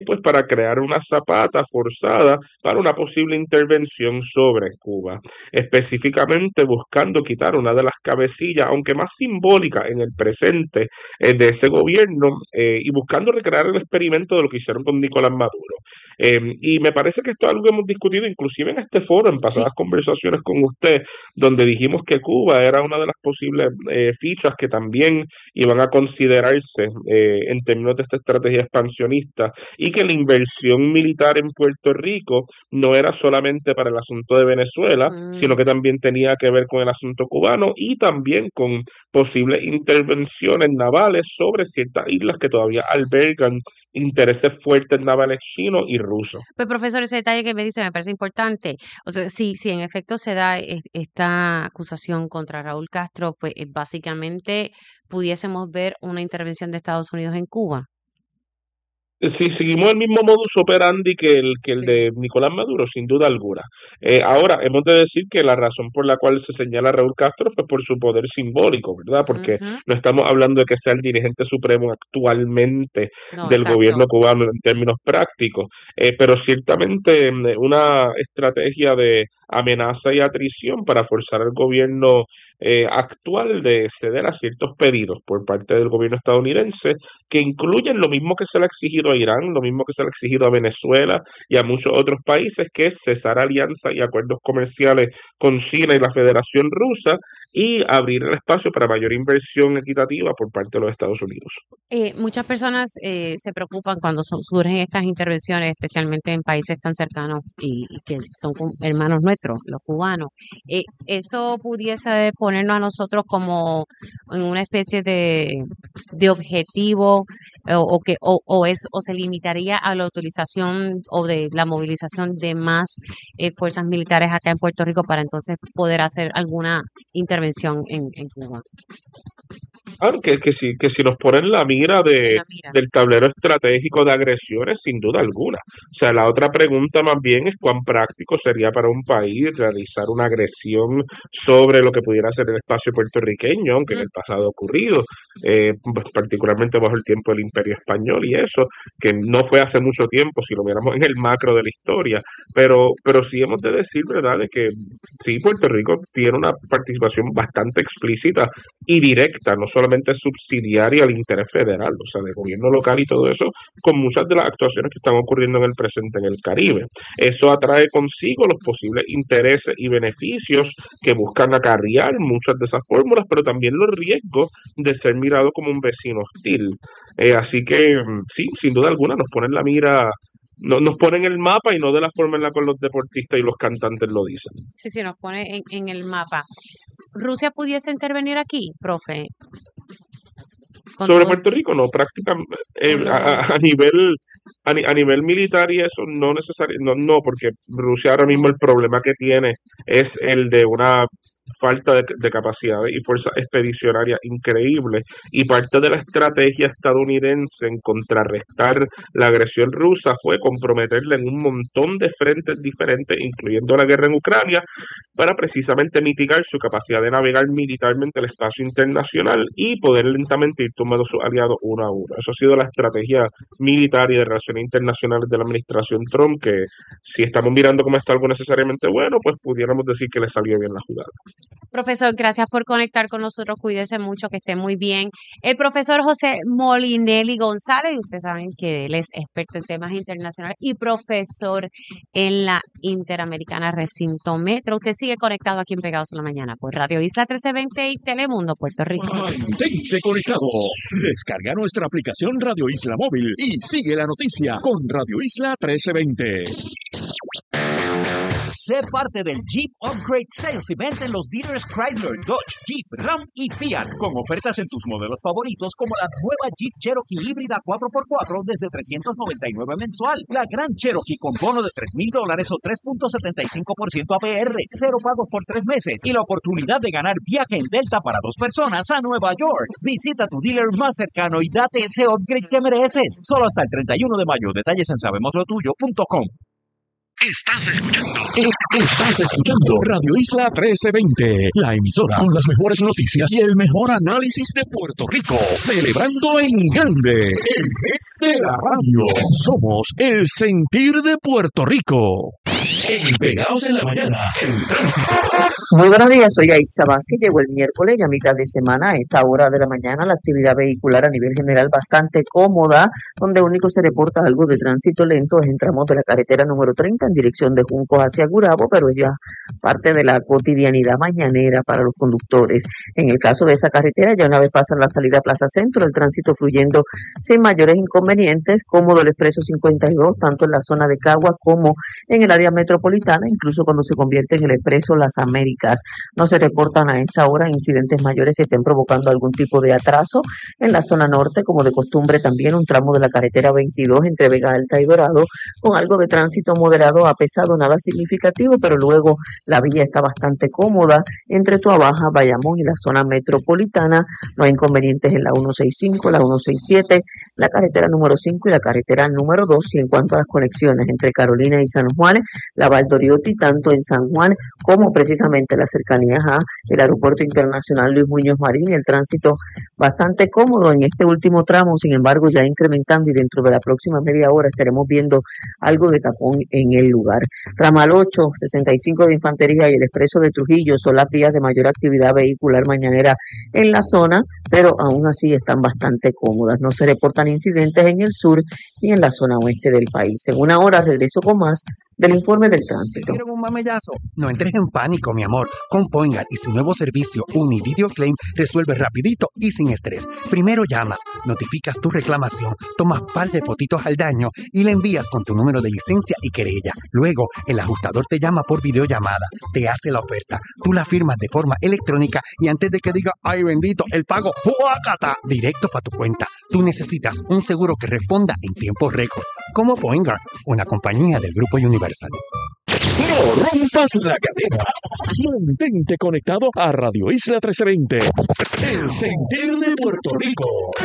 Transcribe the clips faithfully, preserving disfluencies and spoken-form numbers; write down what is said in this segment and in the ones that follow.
pues para crear una zapata forzada para una posible intervención sobre Cuba, específicamente buscando quitar una de las cabecillas, aunque más simbólica en el presente, eh, de ese gobierno, eh, y buscando recrear el experimento de lo que hicieron con Nicolás Maduro. Eh, y me parece que esto es algo que hemos discutido inclusive en este foro, en Sí. pasadas conversaciones con usted, donde dijimos que Cuba era una de las posibles eh, fichas que también iban a considerarse eh, en términos de esta estrategia expansionista, y que la inversión militar en Puerto Rico no era solamente para el asunto de Venezuela, sino Mm. que también tenía que ver con el asunto cubano y también con posibles intervenciones navales sobre ciertas islas que todavía albergan intereses fuertes navales chinos y rusos. Pues, profesor, ese detalle que me dice me parece importante. O sea, si, si en efecto se da es- esta acusación contra Raúl Castro, pues eh, básicamente pudiésemos ver una intervención de Estados Unidos en Cuba. Si seguimos el mismo modus operandi que el, que el Sí. de Nicolás Maduro, sin duda alguna. Eh, ahora, hemos de decir que la razón por la cual se señala a Raúl Castro fue por su poder simbólico, ¿verdad? Porque Ujú. no estamos hablando de que sea el dirigente supremo actualmente No, del exacto. gobierno cubano en términos prácticos, eh, pero ciertamente mm, una estrategia de amenaza y atrición para forzar al gobierno eh, actual de ceder a ciertos pedidos por parte del gobierno estadounidense, que incluyen lo mismo que se le ha exigido a Irán, lo mismo que se le ha exigido a Venezuela y a muchos otros países, que es cesar alianzas y acuerdos comerciales con China y la Federación Rusa y abrir el espacio para mayor inversión equitativa por parte de los Estados Unidos. Eh, muchas personas eh, se preocupan cuando son- surgen estas intervenciones, especialmente en países tan cercanos y, y que son cu- hermanos nuestros, los cubanos. Eh, eso pudiese ponernos a nosotros como en una especie de, de objetivo eh, o, o que o, o es o se limitaría a la utilización o de la movilización de más eh, fuerzas militares acá en Puerto Rico para entonces poder hacer alguna intervención en, en Cuba. Claro, que, que, si, que si nos ponen la mira En de, la mira. del tablero estratégico de agresiones, sin duda alguna. O sea, la otra pregunta más bien es cuán práctico sería para un país realizar una agresión sobre lo que pudiera ser el espacio puertorriqueño, aunque en el pasado ha ocurrido, eh, pues, particularmente bajo el tiempo del Imperio Español y eso, que no fue hace mucho tiempo, si lo miramos en el macro de la historia, pero, pero sí hemos de decir, ¿verdad?, de que sí, Puerto Rico tiene una participación bastante explícita y directa, no solamente subsidiaria al interés federal, o sea, de gobierno local y todo eso, con muchas de las actuaciones que están ocurriendo en el presente en el Caribe. Eso atrae consigo los posibles intereses y beneficios que buscan acarrear muchas de esas fórmulas, pero también los riesgos de ser mirado como un vecino hostil. Eh, así que mm, sí, sin duda alguna nos ponen la mira, no, nos ponen el mapa y no de la forma en la que los deportistas y los cantantes lo dicen. Sí, sí, nos pone en, en el mapa. ¿Rusia pudiese intervenir aquí, profe? Con Sobre todo, Puerto Rico, no, prácticamente eh, con a, lo, a- a nivel a, ni- a nivel militar y eso no necesariamente, no, no, porque Rusia ahora no. mismo el problema que tiene es el de una falta de, de capacidad y fuerza expedicionaria increíble, y parte de la estrategia estadounidense en contrarrestar la agresión rusa fue comprometerla en un montón de frentes diferentes, incluyendo la guerra en Ucrania, para precisamente mitigar su capacidad de navegar militarmente el espacio internacional y poder lentamente ir tomando sus aliados uno a uno. Eso ha sido la estrategia militar y de relaciones internacionales de la administración Trump, que si estamos mirando cómo está algo necesariamente bueno, pues pudiéramos decir que le salió bien la jugada. Profesor, gracias por conectar con nosotros. Cuídese mucho, que esté muy bien. El profesor José Molinelli González, ustedes saben que él es experto en temas internacionales y profesor en la Interamericana Recinto Metro. Usted sigue conectado aquí en Pegados en la Mañana por Radio Isla trece veinte y Telemundo, Puerto Rico. Mantente conectado. Descarga nuestra aplicación Radio Isla Móvil y sigue la noticia con Radio Isla trece veinte. Sé parte del Jeep Upgrade Sales Event en los dealers Chrysler, Dodge, Jeep, Ram y Fiat, con ofertas en tus modelos favoritos como la nueva Jeep Cherokee híbrida cuatro por cuatro desde trescientos noventa y nueve mensual, la Gran Cherokee con bono de tres mil dólares o tres punto setenta y cinco por ciento A P R, cero pagos por tres meses y la oportunidad de ganar viaje en Delta para dos personas a Nueva York. Visita tu dealer más cercano y date ese upgrade que mereces. Solo hasta el treinta y uno de mayo. Detalles en sabemoslotuyo punto com. Estás escuchando. Estás escuchando Radio Isla trece veinte, la emisora con las mejores noticias y el mejor análisis de Puerto Rico. Celebrando en grande el mes de la radio. Somos el sentir de Puerto Rico. En Pegados en la Mañana, el tránsito. Muy buenos días, soy Aitza Vázquez. Llegó el miércoles y a mitad de semana, a esta hora de la mañana, la actividad vehicular a nivel general bastante cómoda, donde único se reporta algo de tránsito lento es en tramos de la carretera número treinta en dirección de Juncos hacia Gurabo, pero es ya parte de la cotidianidad mañanera para los conductores. En el caso de esa carretera, ya una vez pasan la salida a Plaza Centro, el tránsito fluyendo sin mayores inconvenientes, cómodo el expreso cincuenta y dos, tanto en la zona de Caguas como en el área metropolitana, incluso cuando se convierte en el expreso Las Américas. No se reportan a esta hora incidentes mayores que estén provocando algún tipo de atraso en la zona norte, como de costumbre también un tramo de la carretera veintidós entre Vega Alta y Dorado, con algo de tránsito moderado a pesado, nada significativo, pero luego la vía está bastante cómoda entre Tuabaja, Bayamón y la zona metropolitana. No hay inconvenientes en la ciento sesenta y cinco, la ciento sesenta y siete, la carretera número cinco y la carretera número dos. Y en cuanto a las conexiones entre Carolina y San Juan, la Valdoriotti, tanto en San Juan como precisamente las cercanías a el Aeropuerto Internacional Luis Muñoz Marín, el tránsito bastante cómodo en este último tramo, sin embargo ya incrementando, y dentro de la próxima media hora estaremos viendo algo de tapón en el lugar. Ramal ocho, sesenta y cinco de Infantería y el Expreso de Trujillo son las vías de mayor actividad vehicular mañanera en la zona, pero aún así están bastante cómodas. No se reportan incidentes en el sur y en la zona oeste del país. En una hora regreso con más del informe del tránsito. ¿Vieron un mamellazo? No entres en pánico, mi amor. Con Poingar y su nuevo servicio Univideo Claim resuelve rapidito y sin estrés. Primero llamas, notificas tu reclamación, tomas par de fotitos al daño y le envías con tu número de licencia y querella. Luego, el ajustador te llama por videollamada, te hace la oferta, tú la firmas de forma electrónica y antes de que diga, ay bendito, el pago, ¡juácata!, directo para tu cuenta. Tú necesitas un seguro que responda en tiempo récord. Como Poingar, una compañía del Grupo Universal. No rompas la cadena. Mantente conectado a Radio Isla trece veinte. El sentir de Puerto Rico.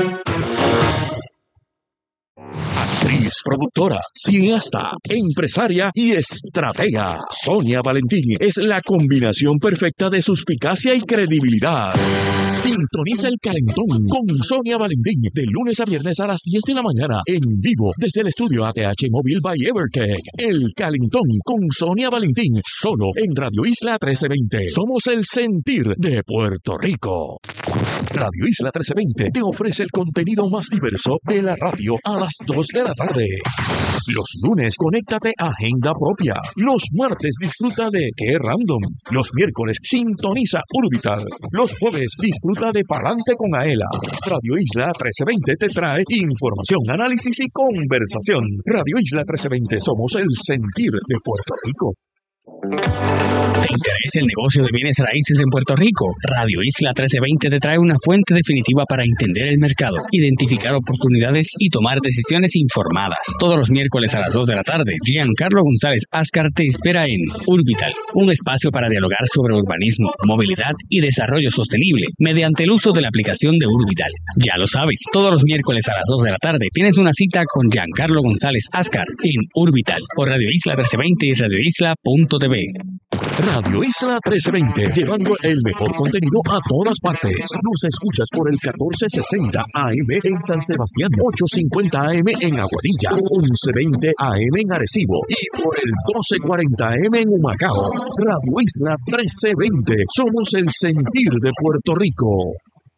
Actriz, productora, cineasta, empresaria y estratega. Sonia Valentín es la combinación perfecta de suspicacia y credibilidad. Sintoniza el Calentón con Sonia Valentín de lunes a viernes a las diez de la mañana en vivo desde el estudio A T H Móvil by Evertech. El Calentón con Sonia Valentín solo en Radio Isla trece veinte. Somos el sentir de Puerto Rico. Radio Isla trece veinte te ofrece el contenido más diverso de la radio a las dos de la tarde. Los lunes, conéctate a Agenda Propia. Los martes, disfruta de Qué Random. Los miércoles, sintoniza Urbital. Los jueves, disfruta de Palante con Aela. Radio Isla trece veinte te trae información, análisis y conversación. Radio Isla trece veinte, somos el sentir de Puerto Rico. ¿Te interesa el negocio de bienes raíces en Puerto Rico? Radio Isla trece veinte te trae una fuente definitiva para entender el mercado, identificar oportunidades y tomar decisiones informadas. Todos los miércoles a las dos de la tarde, Giancarlo González Ascar te espera en Urbital, un espacio para dialogar sobre urbanismo, movilidad y desarrollo sostenible mediante el uso de la aplicación de Urbital. Ya lo sabes, todos los miércoles a las dos de la tarde tienes una cita con Giancarlo González Ascar en Urbital por Radio Isla trece veinte y radio isla punto t v. Radio Isla trece veinte, llevando el mejor contenido a todas partes. Nos escuchas por el catorce sesenta A M en San Sebastián, ochocientos cincuenta A M en Aguadilla, once veinte A M en Arecibo y por el doce cuarenta A M en Humacao. Radio Isla trece veinte, somos el sentir de Puerto Rico.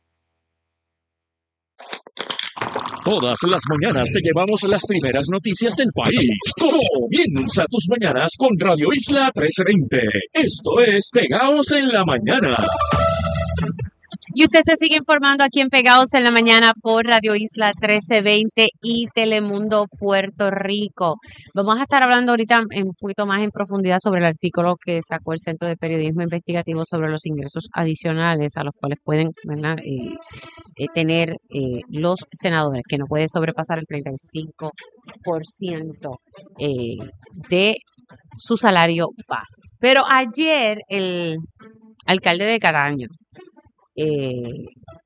Todas las mañanas te llevamos las primeras noticias del país. Comienza tus mañanas con Radio Isla trece veinte. Esto es Pegados en la Mañana. Y usted se sigue informando aquí en Pegados en la Mañana por Radio Isla trece veinte y Telemundo Puerto Rico. Vamos a estar hablando ahorita un poquito más en profundidad sobre el artículo que sacó el Centro de Periodismo Investigativo sobre los ingresos adicionales a los cuales pueden, ¿verdad?, eh, eh, tener eh, los senadores, que no puede sobrepasar el treinta y cinco por ciento eh, de su salario base. Pero ayer el alcalde de Cataño Eh,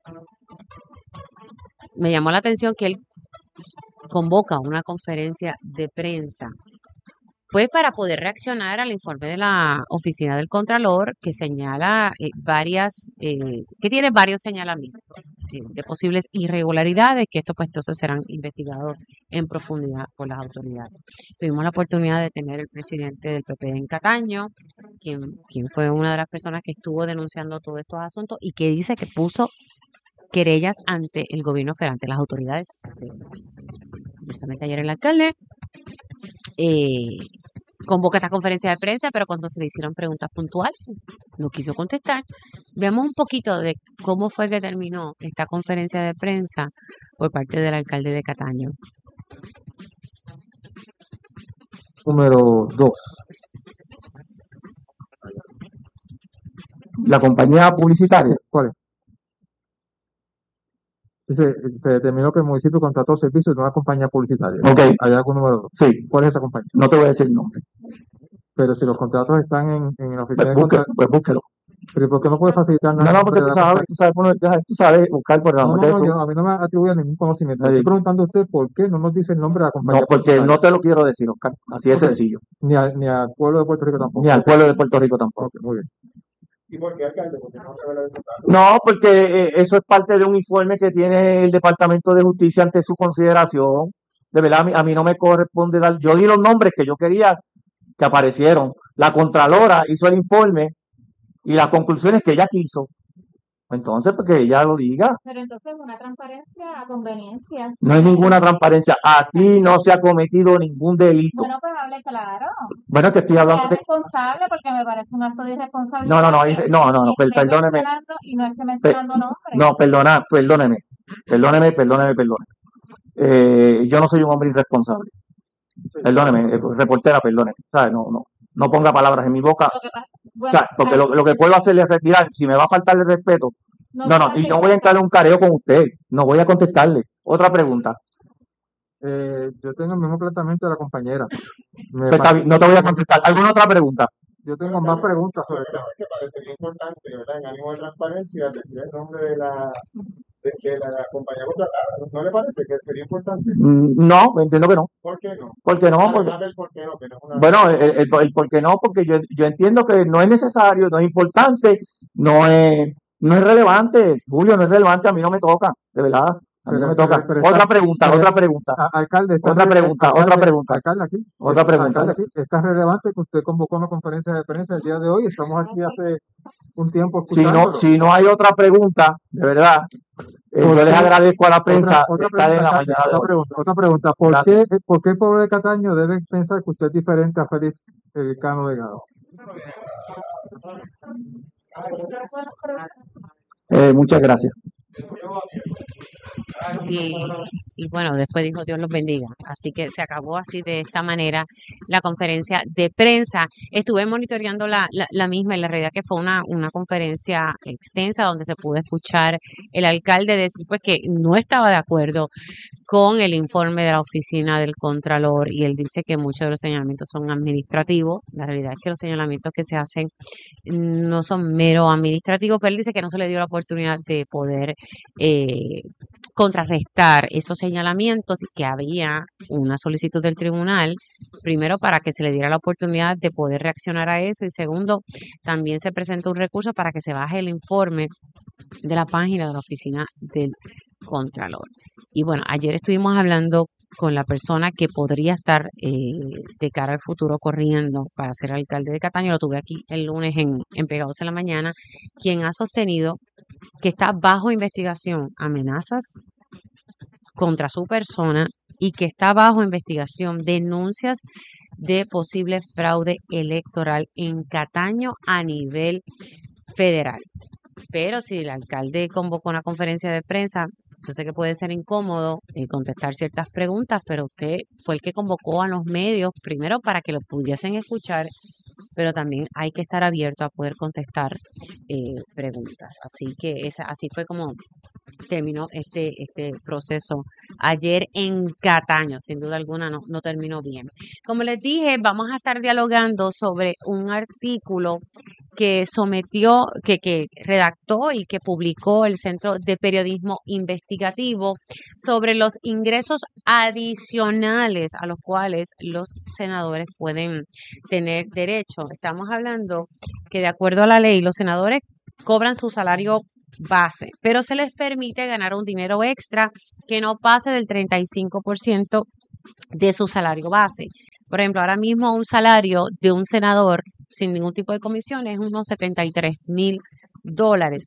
me llamó la atención que él convoca una conferencia de prensa pues para poder reaccionar al informe de la Oficina del Contralor que señala eh, varias, eh, que tiene varios señalamientos de, de posibles irregularidades, que estos pues entonces serán investigados en profundidad por las autoridades. Tuvimos la oportunidad de tener el presidente del P P D en Cataño, quien, quien fue una de las personas que estuvo denunciando todos estos asuntos y que dice que puso querellas ante el gobierno federal, ante las autoridades. Justamente ayer el alcalde eh, convoca esta conferencia de prensa, pero cuando se le hicieron preguntas puntuales, no quiso contestar. Veamos un poquito de cómo fue que terminó esta conferencia de prensa por parte del alcalde de Cataño. Número dos. La compañía publicitaria. ¿Cuál es? Se, se determinó que el municipio contrató servicios de una compañía publicitaria. Ok. ¿Hay algún número dos? Sí. ¿Cuál es esa compañía? No te voy a decir el nombre. Pero si los contratos están en, en la oficina Pues, de busque, contratos. pues búsquelo. ¿Pero por qué no puede facilitar nada? No, no, porque tú sabes, tú sabes, poner- tú sabes buscar por la No, no, de no, eso. yo, a mí no me atribuye ningún conocimiento. Sí. Estoy preguntando a usted por qué no nos dice el nombre de la compañía No, porque publicitaria. no te lo quiero decir, Oscar. Así de Ok. sencillo. Ni, a- ni al pueblo de Puerto Rico tampoco. Ni al pueblo de Puerto Rico tampoco. Ok, muy bien. ¿Y por qué, alcalde? Porque no se ve la resultado. No, porque eh, eso es parte de un informe que tiene el Departamento de Justicia ante su consideración. De verdad, a mí, a mí no me corresponde dar. Yo di los nombres que yo quería que aparecieron. La Contralora hizo el informe y las conclusiones que ella quiso. Entonces, pues que ella lo diga. Pero entonces una transparencia a conveniencia. No hay ninguna transparencia. Aquí no se ha cometido ningún delito. Bueno, pues hable claro. Bueno, que estoy hablando Sea de... responsable porque me parece un acto de irresponsabilidad. No, no, no, que irre- no, no, no, esté per- perdóneme. mencionando y no esté Pe- mencionando nombres. No, perdona, perdóneme. Perdóneme, perdóneme, perdóneme. Eh, yo no soy un hombre irresponsable. Perdóneme, eh, reportera, perdóneme. ¿Sabe? No, no, no ponga palabras en mi boca. Lo que pasa, O bueno, sea, porque lo, lo que puedo hacer es retirar. Si me va a faltar el respeto, no no, no, se y hace no voy a caso. entrar en un careo con usted. No voy a contestarle. Otra pregunta. Eh, yo tengo el mismo planteamiento de la compañera. Me Pues está parece, bien, no te voy a contestar. ¿Alguna otra pregunta? yo tengo más preguntas sobre La esto. verdad es que parecería importante, ¿verdad? En ánimo de transparencia, decir el nombre de la, de, de la compañía contratada. ¿No le parece que sería importante? Mm, No, entiendo que no. ¿Por qué no? ¿Por qué no? Porque, Además del por qué no, que no es una... bueno, el, el, el por qué no, porque yo, yo entiendo que no es necesario, no es importante, no es, no es relevante, Julio, no es relevante, a mí no me toca, de verdad, a mí no Pero, me pero, toca. pero Otra está, pregunta, pero, otra pregunta, a- alcalde, está otra re- pregunta, otra alcalde, pregunta, alcalde aquí, otra es- pregunta. alcalde aquí, está relevante que usted convocó una conferencia de prensa el día de hoy. Estamos aquí hace un tiempo Si no, escuchándolo. si no hay otra pregunta, de verdad, eh, ¿Por yo les qué? agradezco a la Otra, prensa otra estar en pregunta, la alcalde, mañana de otra hoy. pregunta, otra pregunta. ¿Por Gracias. qué, por qué el pueblo de Cataño debe pensar que usted es diferente a Félix el Cano Delgado? Eh, muchas gracias. Y, y bueno, después dijo Dios los bendiga. Así que se acabó así de esta manera la conferencia de prensa. Estuve monitoreando la, la, la misma y la realidad que fue una, una conferencia extensa donde se pudo escuchar el alcalde decir pues que no estaba de acuerdo con el informe de la oficina del Contralor y él dice que muchos de los señalamientos son administrativos. La realidad es que los señalamientos que se hacen no son mero administrativos, pero él dice que no se le dio la oportunidad de poder eh, contrarrestar esos señalamientos y que había una solicitud del tribunal, primero para que se le diera la oportunidad de poder reaccionar a eso y segundo, también se presentó un recurso para que se baje el informe de la página de la oficina del Contralor. Y bueno, ayer estuvimos hablando con la persona que podría estar eh, de cara al futuro corriendo para ser alcalde de Cataño. Lo tuve aquí el lunes en, en Pegados en la Mañana, quien ha sostenido que está bajo investigación amenazas contra su persona y que está bajo investigación denuncias de posible fraude electoral en Cataño a nivel federal. Pero si el alcalde convocó una conferencia de prensa, yo sé que puede ser incómodo eh, contestar ciertas preguntas, pero usted fue el que convocó a los medios, primero para que lo pudiesen escuchar, pero también hay que estar abierto a poder contestar eh, preguntas. Así que esa, así fue como terminó este, este proceso ayer en Cataño. Sin duda alguna no, no terminó bien. Como les dije, vamos a estar dialogando sobre un artículo que sometió, que, que redactó y que publicó el Centro de Periodismo Investigativo sobre los ingresos adicionales a los cuales los senadores pueden tener derecho. Estamos hablando que de acuerdo a la ley, los senadores cobran su salario base, pero se les permite ganar un dinero extra que no pase del treinta y cinco por ciento de su salario base. Por ejemplo, ahora mismo un salario de un senador sin ningún tipo de comisión es unos setenta y tres mil dólares.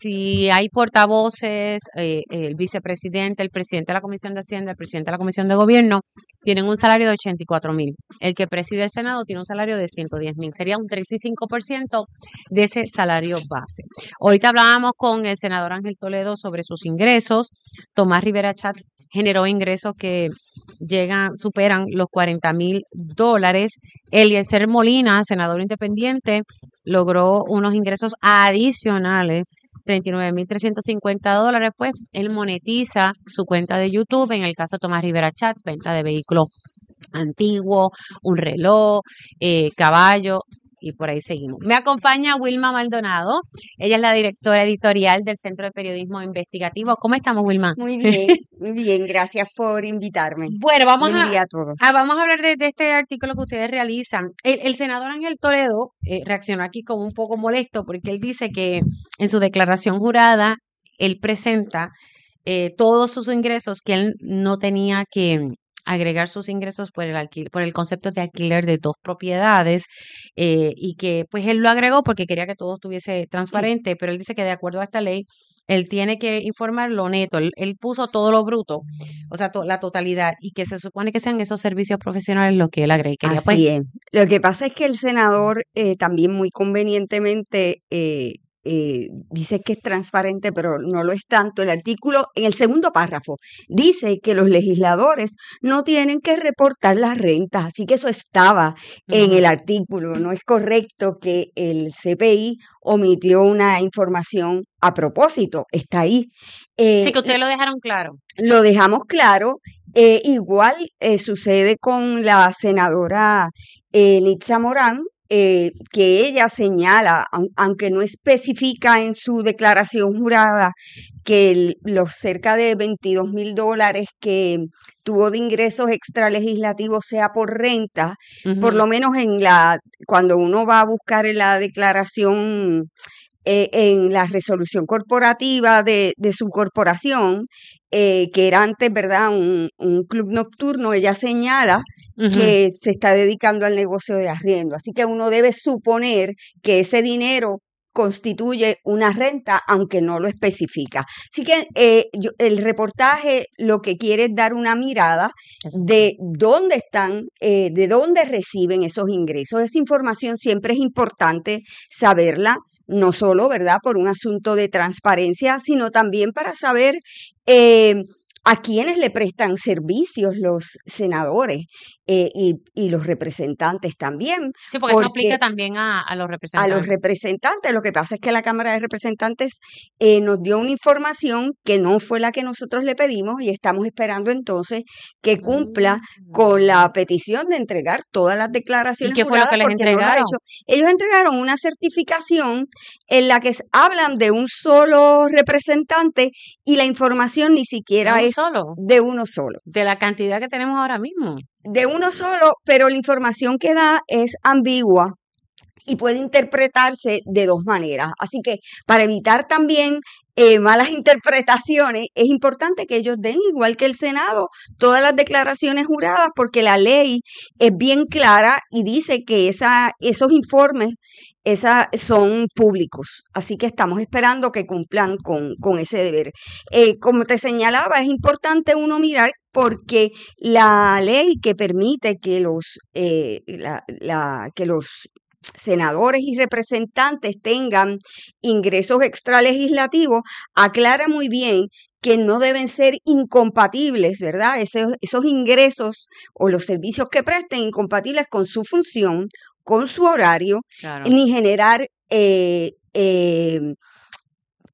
Si hay portavoces, eh, el vicepresidente, el presidente de la Comisión de Hacienda, el presidente de la Comisión de Gobierno, tienen un salario de ochenta y cuatro mil. El que preside el Senado tiene un salario de ciento diez mil. Sería un treinta y cinco por ciento de ese salario base. Ahorita hablábamos con el senador Ángel Toledo sobre sus ingresos. Tomás Rivera Chatz generó ingresos que llegan, superan los cuarenta mil dólares. Eliezer Molina, senador independiente, logró unos ingresos adicionales, treinta y nueve mil trescientos cincuenta dólares. Pues él monetiza su cuenta de YouTube. En el caso de Tomás Rivera Chatz, venta de vehículos antiguos, un reloj, eh, caballo, y por ahí seguimos. Me acompaña Wilma Maldonado. Ella es la directora editorial del Centro de Periodismo Investigativo. ¿Cómo estamos, Wilma? Muy bien, muy bien. Gracias por invitarme. Bueno, vamos Buen a, día a todos. a- vamos a hablar de, de este artículo que ustedes realizan. El, el senador Ángel Toledo eh, reaccionó aquí como un poco molesto porque él dice que en su declaración jurada él presenta eh, todos sus ingresos, que él no tenía que agregar sus ingresos por el alquil- por el concepto de alquiler de dos propiedades, eh, y que pues él lo agregó porque quería que todo estuviese Sí, transparente, pero él dice que de acuerdo a esta ley él tiene que informar lo neto. Él, él puso todo lo bruto, o sea, to- la totalidad, y que se supone que sean esos servicios profesionales lo que él agrega. Y quería pues, así es. Lo que pasa es que el senador eh, también muy convenientemente eh, eh, dice que es transparente, pero no lo es tanto. El artículo, en el segundo párrafo, dice que los legisladores no tienen que reportar las rentas, así que eso estaba en ujú. el artículo. No es correcto que el C P I omitió una información a propósito, está ahí. Sí, Eh, que ustedes lo dejaron claro. lo dejamos claro. Eh, igual eh, sucede con la senadora eh, Nitza Morán, eh, que ella señala, aun- aunque no especifica en su declaración jurada, que el- los cerca de veintidós mil dólares que tuvo de ingresos extralegislativos sea por renta, por Ujú. lo menos en la, cuando uno va a buscar en la declaración eh, en la resolución corporativa de, de su corporación, eh, que era antes, ¿verdad?, un, un club nocturno, ella señala Ujú. que se está dedicando al negocio de arriendo. Así que uno debe suponer que ese dinero constituye una renta, aunque no lo especifica. Así que eh, yo- el reportaje lo que quiere es dar una mirada Eso. de dónde están, eh, de dónde reciben esos ingresos. Esa información siempre es importante saberla, no solo, ¿verdad?, por un asunto de transparencia, sino también para saber eh, a quiénes le prestan servicios los senadores eh, y, y los representantes también, Sí, porque esto aplica porque también a, a los a los representantes. representantes. Lo que pasa es que la Cámara de Representantes eh, nos dio una información que no fue la que nosotros le pedimos y estamos esperando entonces que cumpla con la Mm. petición de entregar todas las ¿Y declaraciones qué fue lo juradas que les porque no lo ha entregaron? hecho. Ellos entregaron una certificación en la que s- hablan de un solo representante y la información ni ¿De siquiera uno es solo? de uno solo. De la cantidad que tenemos ahora mismo. De uno solo, pero la información que da es ambigua y puede interpretarse de dos maneras. Así que para evitar también eh, malas interpretaciones, es importante que ellos den, igual que el Senado, todas las declaraciones juradas, porque la ley es bien clara y dice que esa, esos informes esa, son públicos. Así que estamos esperando que cumplan con, con ese deber. Eh, como te señalaba, es importante uno mirar porque la ley que permite que los, eh, la, la- que los senadores y representantes tengan ingresos extralegislativos, aclara muy bien que no deben ser incompatibles, ¿verdad? Esos, esos ingresos o los servicios que presten incompatibles con su función, con su horario, Claro. ni generar eh, eh,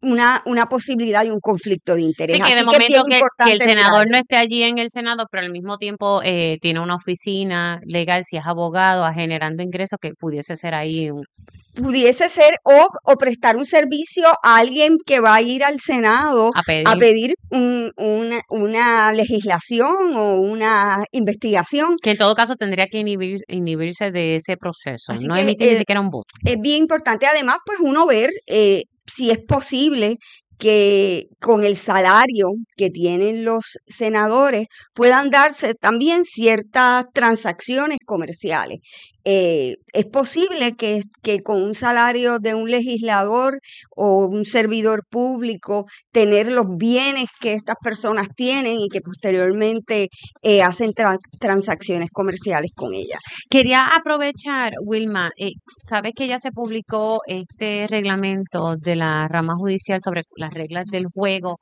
una, una posibilidad de un conflicto de interés. Sí, que Así de que es bien momento que, que el importante senador mirarlo. no esté allí en el Senado, pero al mismo tiempo eh, tiene una oficina legal, si es abogado, a generando ingresos, que pudiese ser ahí un... Pudiese ser o, o prestar un servicio a alguien que va a ir al Senado a pedir. a pedir un- una, una legislación o una investigación. Que en todo caso tendría que inhibir, inhibirse de ese proceso, Así no que emitir ni eh, siquiera un voto. es bien importante además pues uno ver eh, si es posible que con el salario que tienen los senadores puedan darse también ciertas transacciones comerciales. Eh, es posible que, que con un salario de un legislador o un servidor público tener los bienes que estas personas tienen y que posteriormente eh, hacen tra- transacciones comerciales con ellas. Quería aprovechar, Wilma, eh, sabes que ya se publicó este reglamento de la rama judicial sobre las reglas del juego.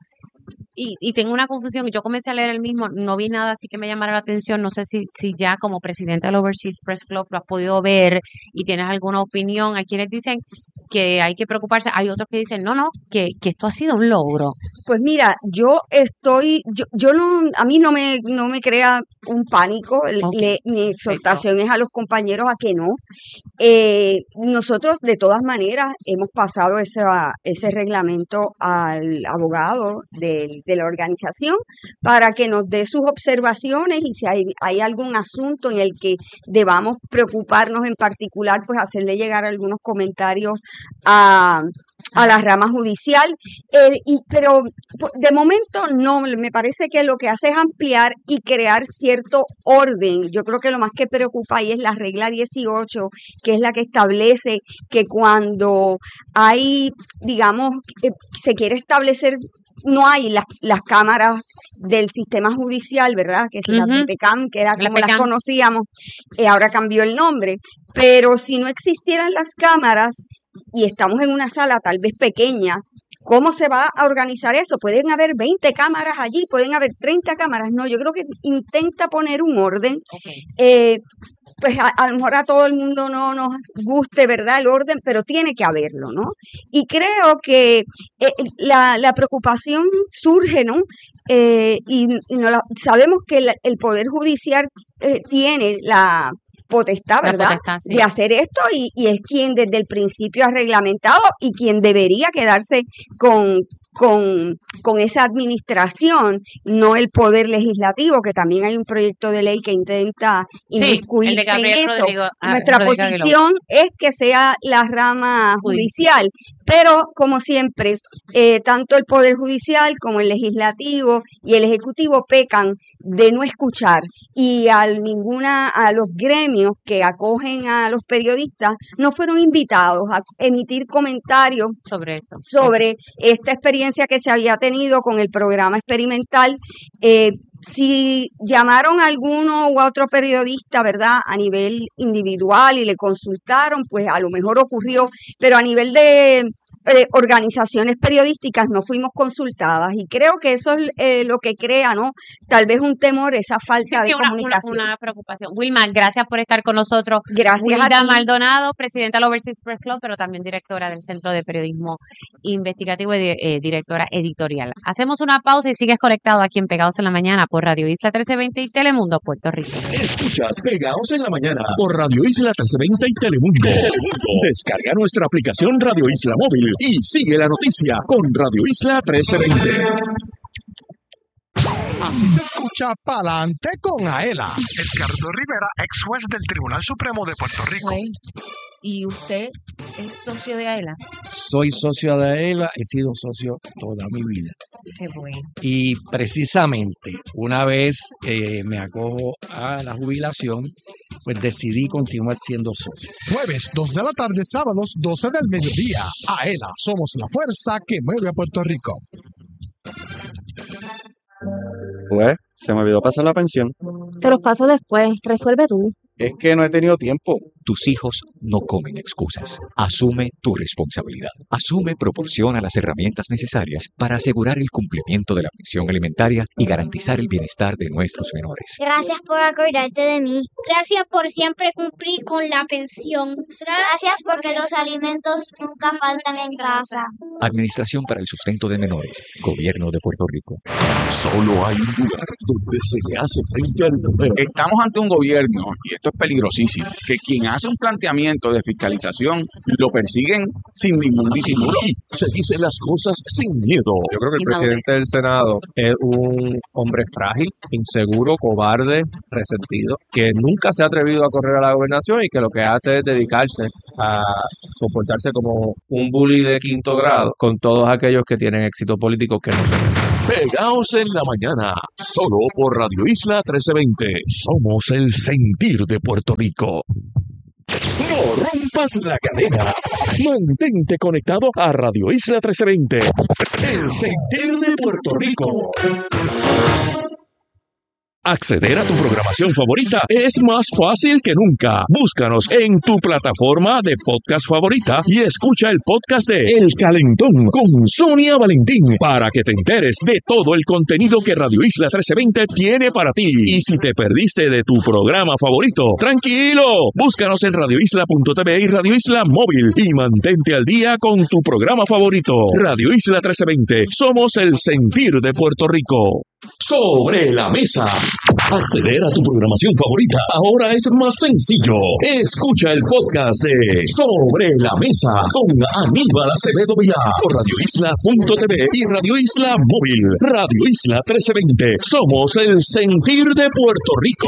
Y, y tengo una confusión, yo comencé a leer el mismo, no vi nada así que me llamara la atención, no sé si, si ya como presidente del Overseas Press Club lo has podido ver y tienes alguna opinión. Hay quienes dicen que hay que preocuparse, hay otros que dicen, no, no, que, que esto ha sido un logro. Pues mira, yo estoy, yo, yo no, a mí no me, no me crea un pánico, el- Ok, le- mi perfecto. exhortación es a los compañeros a que no. Eh, nosotros de todas maneras hemos pasado esa, ese reglamento al abogado del- de la organización para que nos dé sus observaciones y si hay, hay algún asunto en el que debamos preocuparnos en particular, pues hacerle llegar algunos comentarios a, a la rama judicial. Eh, y, pero pues, de momento no, me parece que lo que hace es ampliar y crear cierto orden. Yo creo que lo más que preocupa ahí es la regla dieciocho, que es la que establece que cuando hay, digamos, eh, se quiere establecer, no hay las, las cámaras del sistema judicial, ¿verdad? Que es la Ujú, P P C A M, que era la como las PECAM. conocíamos, eh, ahora cambió el nombre. Pero si no existieran las cámaras y estamos en una sala tal vez pequeña, ¿cómo se va a organizar eso? Pueden haber veinte cámaras allí, pueden haber treinta cámaras. No, yo creo que intenta poner un orden. Ok. Eh, pues a, a lo mejor a todo el mundo no nos guste, ¿verdad? El orden, pero tiene que haberlo, ¿no? Y creo que eh, la, la preocupación surge, ¿no? Eh, y y no la- sabemos que el, el Poder Judicial eh, tiene la potestad, La ¿verdad? potestad, sí. De hacer esto y, y es quien desde el principio ha reglamentado y quien debería quedarse con, con, con esa administración, no el Poder Legislativo, que también hay un proyecto de ley que intenta Sí, el de inmiscuirse en Gabriel eso. Rodrigo, ah, Nuestra Rodríguez Aguiló. posición es que sea la rama Judicial. judicial, pero como siempre, eh, tanto el Poder Judicial como el Legislativo y el Ejecutivo pecan de no escuchar y a ninguna, a los gremios que acogen a los periodistas no fueron invitados a emitir comentarios Sobre esto. sobre esta experiencia que se había tenido con el programa experimental. Eh, si llamaron a alguno u a otro periodista, ¿verdad? A nivel individual y le consultaron, pues a lo mejor ocurrió, pero a nivel de eh, organizaciones periodísticas no fuimos consultadas y creo que eso es eh, lo que crea, ¿no? Tal vez un temor, esa Sí, falta sí, de una, una, comunicación. una preocupación. Wilma, gracias por estar con nosotros. Gracias a Wilda ti. Maldonado, presidenta del Overseas Press Club, pero también directora del Centro de Periodismo Investigativo y di- eh, directora editorial. Hacemos una pausa y sigues conectado aquí en Pegados en la Mañana por Radio Isla trece veinte y Telemundo, Puerto Rico. Escuchas Pegados en la Mañana por Radio Isla trece veinte y Telemundo. Descarga nuestra aplicación Radio Isla Móvil y sigue la noticia con Radio Isla trece veinte. Así se escucha Pa'lante con Aela. Edgardo Rivera, ex juez del Tribunal Supremo de Puerto Rico. Güey, ¿y usted es socio de AELA? Soy socio de AELA, he sido socio toda mi vida. Qué bueno. Y precisamente una vez eh, me acojo a la jubilación, pues decidí continuar siendo socio. Jueves, dos de la tarde, sábados, doce del mediodía. Aela, somos la fuerza que mueve a Puerto Rico. Pues, se me olvidó pasar la pensión. Te los paso después. Resuelve tú. Es que no he tenido tiempo. Tus hijos no comen excusas. Asume tu responsabilidad. Asume proporciona las herramientas necesarias para asegurar el cumplimiento de la pensión alimentaria y garantizar el bienestar de nuestros menores. Gracias por acordarte de mí. Gracias por siempre cumplir con la pensión. Gracias porque los alimentos nunca faltan en casa. Administración para el Sustento de Menores. Gobierno de Puerto Rico. Solo hay un lugar donde se le hace frente al poder. Estamos ante un gobierno, y esto es peligrosísimo, que quien hace un planteamiento de fiscalización lo persiguen sin ningún disimulo. Y se dicen las cosas sin miedo. Yo creo que el presidente del Senado es un hombre frágil, inseguro, cobarde, resentido, que nunca se ha atrevido a correr a la gobernación y que lo que hace es dedicarse a comportarse como un bully de quinto grado con todos aquellos que tienen éxito político que no son. Pegaos en la mañana, solo por Radio Isla trece veinte. Somos el sentir de Puerto Rico. No rompas la cadena. Mantente conectado a Radio Isla trece veinte. El sentir de Puerto Rico. Acceder a tu programación favorita es más fácil que nunca. Búscanos en tu plataforma de podcast favorita y escucha el podcast de El Calentón con Sonia Valentín para que te enteres de todo el contenido que Radio Isla trece veinte tiene para ti. Y si te perdiste de tu programa favorito, tranquilo, búscanos en radio isla punto t v y Radio Isla Móvil y mantente al día con tu programa favorito. Radio Isla trece veinte, somos el sentir de Puerto Rico. Sobre la mesa. Acceder a tu programación favorita ahora es más sencillo. Escucha el podcast de Sobre la Mesa con Aníbal Acevedo Vilá por radio isla punto t v y Radio Isla Móvil. Radio Isla trece veinte. Somos el sentir de Puerto Rico.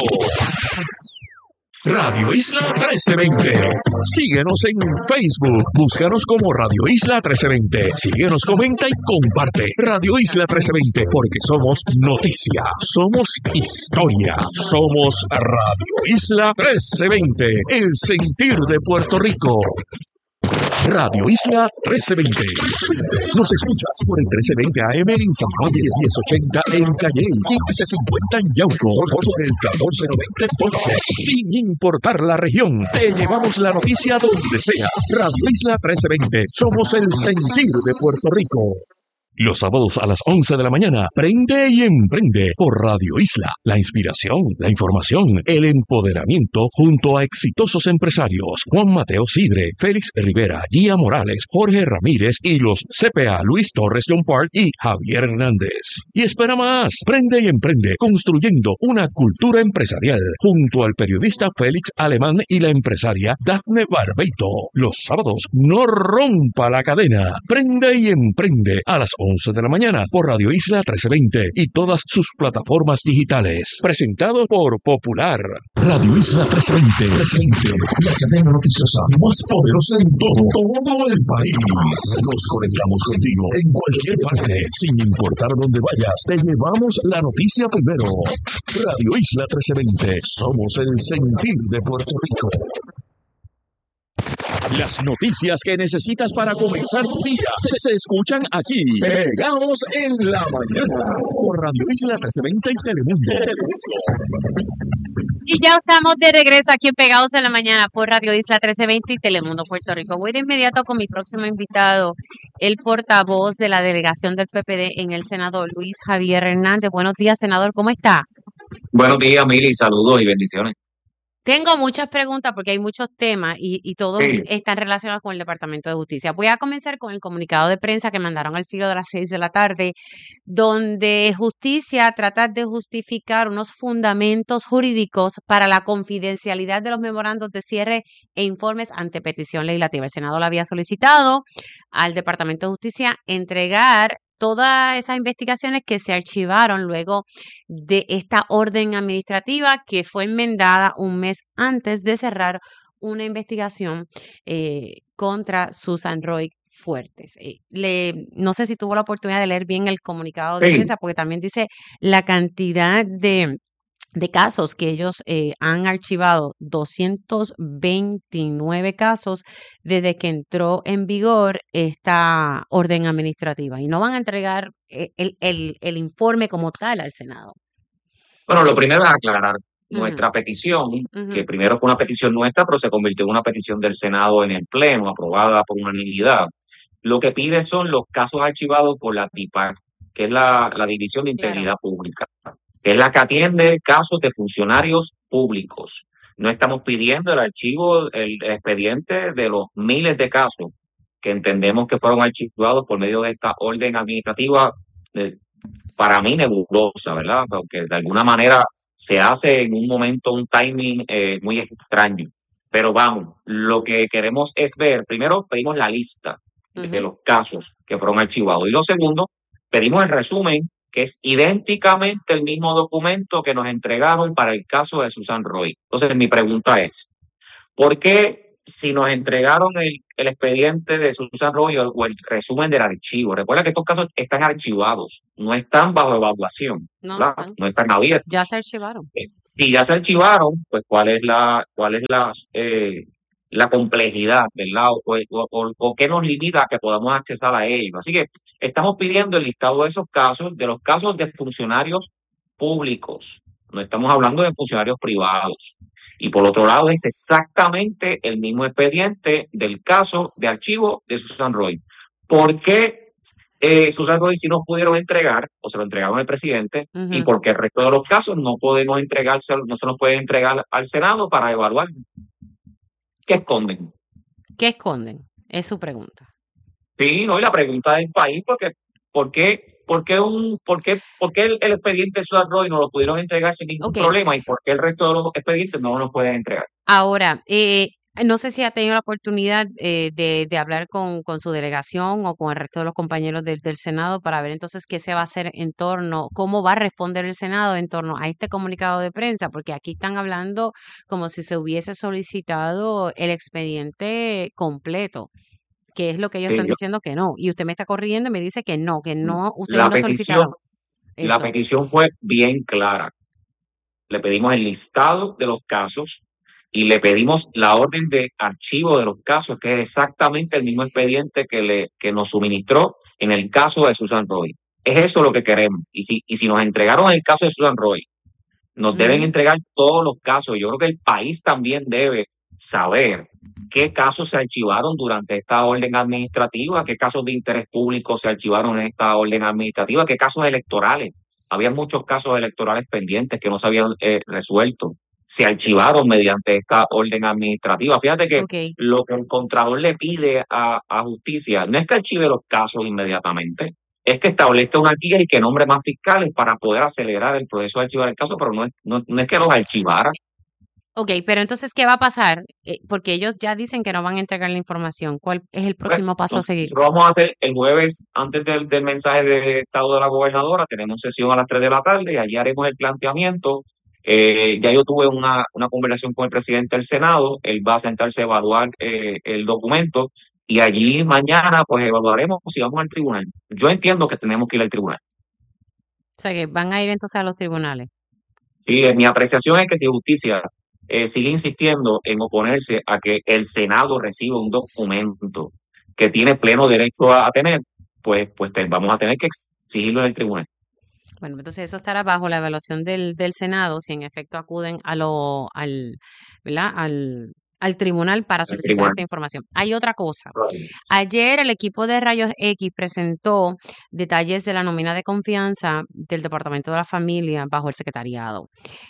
Radio Isla trece veinte. Síguenos en Facebook. Búscanos como Radio Isla trece veinte. Síguenos, comenta y comparte. Radio Isla trece veinte, porque somos noticia, somos historia, somos Radio Isla trece veinte, el sentir de Puerto Rico. Radio Isla trece veinte. Nos escuchas por el trece veinte A M en San Juan, diez ochenta en Calle, quince cincuenta en Yauco, por el catorce noventa en Ponce. Sin importar la región, te llevamos la noticia donde sea. Radio Isla trece veinte. Somos el sentir de Puerto Rico. Los sábados a las once de la mañana, prende y emprende por Radio Isla. La inspiración, la información, el empoderamiento junto a exitosos empresarios. Juan Mateo Sidre, Félix Rivera, Gia Morales, Jorge Ramírez y los C P A Luis Torres John Park y Javier Hernández. Y espera más, prende y emprende construyendo una cultura empresarial junto al periodista Félix Alemán y la empresaria Dafne Barbeito. Los sábados, no rompa la cadena. Prende y emprende a las once de la mañana por Radio Isla trece veinte y todas sus plataformas digitales. Presentado por Popular. Radio Isla trece veinte. Presente. La cadena noticiosa más poderosa en todo, todo el país. Nos conectamos contigo en cualquier parte. Sin importar dónde vayas, te llevamos la noticia primero. Radio Isla trece veinte. Somos el sentir de Puerto Rico. Las noticias que necesitas para comenzar tu día se, se escuchan aquí. Pegados en la mañana por Radio Isla trece veinte y Telemundo. Y ya estamos de regreso aquí en Pegados en la Mañana por Radio Isla trece veinte y Telemundo Puerto Rico. Voy de inmediato con mi próximo invitado, el portavoz de la delegación del P P D en el Senado, Luis Javier Hernández. Buenos días, senador, ¿cómo está? Buenos días, Mili, saludos y bendiciones. Tengo muchas preguntas porque hay muchos temas y, y todos Sí. están relacionados con el Departamento de Justicia. Voy a comenzar con el comunicado de prensa que mandaron al filo de las seis de la tarde, donde Justicia trata de justificar unos fundamentos jurídicos para la confidencialidad de los memorandos de cierre e informes ante petición legislativa. El Senado le había solicitado al Departamento de Justicia entregar todas esas investigaciones que se archivaron luego de esta orden administrativa que fue enmendada un mes antes de cerrar una investigación eh, contra Susan Roy Fuertes. Eh, le, no sé si tuvo la oportunidad de leer bien el comunicado de Sí. prensa, porque también dice la cantidad de, de casos que ellos eh, han archivado, doscientos veintinueve casos desde que entró en vigor esta orden administrativa, y no van a entregar eh, el, el, el informe como tal al Senado. Bueno, lo primero es aclarar. nuestra petición, que Ujú. primero fue una petición nuestra, pero se convirtió en una petición del Senado en el Pleno, aprobada por unanimidad, lo que pide son los casos archivados por la D I P A C, que es la, la División de Claro. Integridad Pública, que es la que atiende casos de funcionarios públicos. No estamos pidiendo el archivo, el expediente de los miles de casos que entendemos que fueron archivados por medio de esta orden administrativa, eh, para mí nebulosa, ¿verdad? Porque de alguna manera se hace en un momento un timing eh, muy extraño. Pero vamos, lo que queremos es ver, primero pedimos la lista de Ujú. los casos que fueron archivados. Y lo segundo, pedimos el resumen, que es idénticamente el mismo documento que nos entregaron para el caso de Susan Roy. Entonces, mi pregunta es, ¿por qué si nos entregaron el, el expediente de Susan Roy o, o el resumen del archivo? Recuerda que estos casos están archivados, no están bajo evaluación, No, ¿verdad? están- No están abiertos. ya se archivaron. Si ya se archivaron, pues cuál es la, cuál es la, eh, la complejidad, ¿verdad? O, o- o- o qué nos limita a que podamos accesar a ellos. Así que estamos pidiendo el listado de esos casos, de los casos de funcionarios públicos. No estamos hablando de funcionarios privados. Y por otro lado, es exactamente el mismo expediente del caso de archivo de Susan Roy. ¿Por qué eh, Susan Roy sí nos pudieron entregar, o se lo entregaron al presidente, y Ujú. porque el resto de los casos no podemos entregarse, no se nos puede entregar al Senado para evaluar? ¿Qué esconden? ¿Qué esconden? Es su pregunta. Sí, no, y la pregunta del país, porque, ¿por qué, por qué, un, por qué, por qué el, el expediente de Susan Roy no lo pudieron entregar sin ningún Ok. problema y por qué el resto de los expedientes no nos pueden entregar? Ahora, eh, no sé si ha tenido la oportunidad eh, de, de hablar con, con su delegación o con el resto de los compañeros del, del Senado para ver entonces qué se va a hacer en torno, cómo va a responder el Senado en torno a este comunicado de prensa, porque aquí están hablando como si se hubiese solicitado el expediente completo, que es lo que ellos Sí, están yo- diciendo que no. Y usted me está corrigiendo y me dice que no, que no, ustedes la no petición, solicitaron la eso. petición fue bien clara. Le pedimos el listado de los casos y le pedimos la orden de archivo de los casos, que es exactamente el mismo expediente que, le, que nos suministró en el caso de Susan Roy. Es eso lo que queremos. Y si, y si nos entregaron el caso de Susan Roy, nos deben Ujú. entregar todos los casos. Yo creo que el país también debe saber qué casos se archivaron durante esta orden administrativa, qué casos de interés público se archivaron en esta orden administrativa, qué casos electorales. Había muchos casos electorales pendientes que no se habían eh, resuelto. Se archivaron mediante esta orden administrativa. Fíjate que Ok. lo que el Contralor le pide a, a Justicia no es que archive los casos inmediatamente, es que establezca unas guías y que nombre más fiscales para poder acelerar el proceso de archivar el caso, pero no es, no, no es que los archivara. Ok, pero entonces, ¿qué va a pasar? Eh, porque ellos ya dicen que no van a entregar la información. ¿Cuál es el Pues, próximo paso a seguir? nosotros vamos a hacer el jueves, antes del, del mensaje de estado de la gobernadora, tenemos sesión a las tres de la tarde y allí haremos el planteamiento. Eh, ya yo tuve una, una conversación con el presidente del Senado, él va a sentarse a evaluar eh, el documento y allí mañana pues evaluaremos si vamos al tribunal. Yo entiendo que tenemos que ir al tribunal. O sea, que van a ir entonces a los tribunales. Sí, eh, mi apreciación es que si justicia eh, sigue insistiendo en oponerse a que el Senado reciba un documento que tiene pleno derecho a, a tener, pues, pues te- vamos a tener que exigirlo en el tribunal. Bueno, entonces eso estará bajo la evaluación del, del Senado si en efecto acuden a lo, al, ¿verdad? Al, al tribunal para El solicitar tribunal. esta información. Hay otra cosa. Ayer el equipo de Rayos X presentó detalles de la nómina de confianza del Departamento de la Familia bajo el secretariado.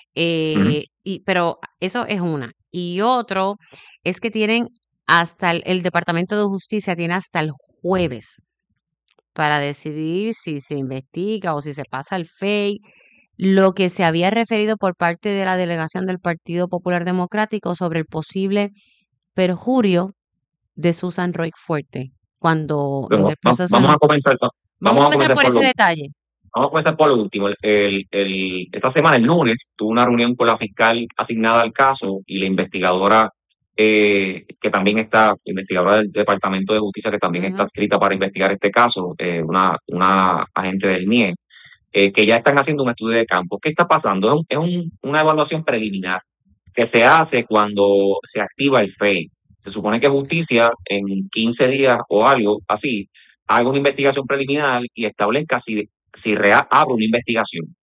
Eh, y, pero eso es una. Y otro es que tienen hasta el, el Departamento de Justicia tiene hasta el jueves para decidir si se investiga o si se pasa al F E I lo que se había referido por parte de la delegación del Partido Popular Democrático sobre el posible perjurio de Susan Roy Fuerte cuando Pero en el va- proceso vamos de- a comenzar, Vamos vamos a a comenzar comenzar por por ese lo, detalle. vamos a comenzar por lo último. El, el- el- esta semana, el lunes, tuve una reunión con la fiscal asignada al caso y la investigadora, eh, que también está, investigadora del Departamento de Justicia, que también está Ujú. adscrita para investigar este caso, eh, una, una agente del N I E, eh, que ya están haciendo un estudio de campo. ¿Qué está pasando? Es, un- es un- una evaluación preliminar que se hace cuando se activa el F E I. Se supone que Justicia en quince días o algo así haga una investigación preliminar y establezca si, si rea- abre una investigación.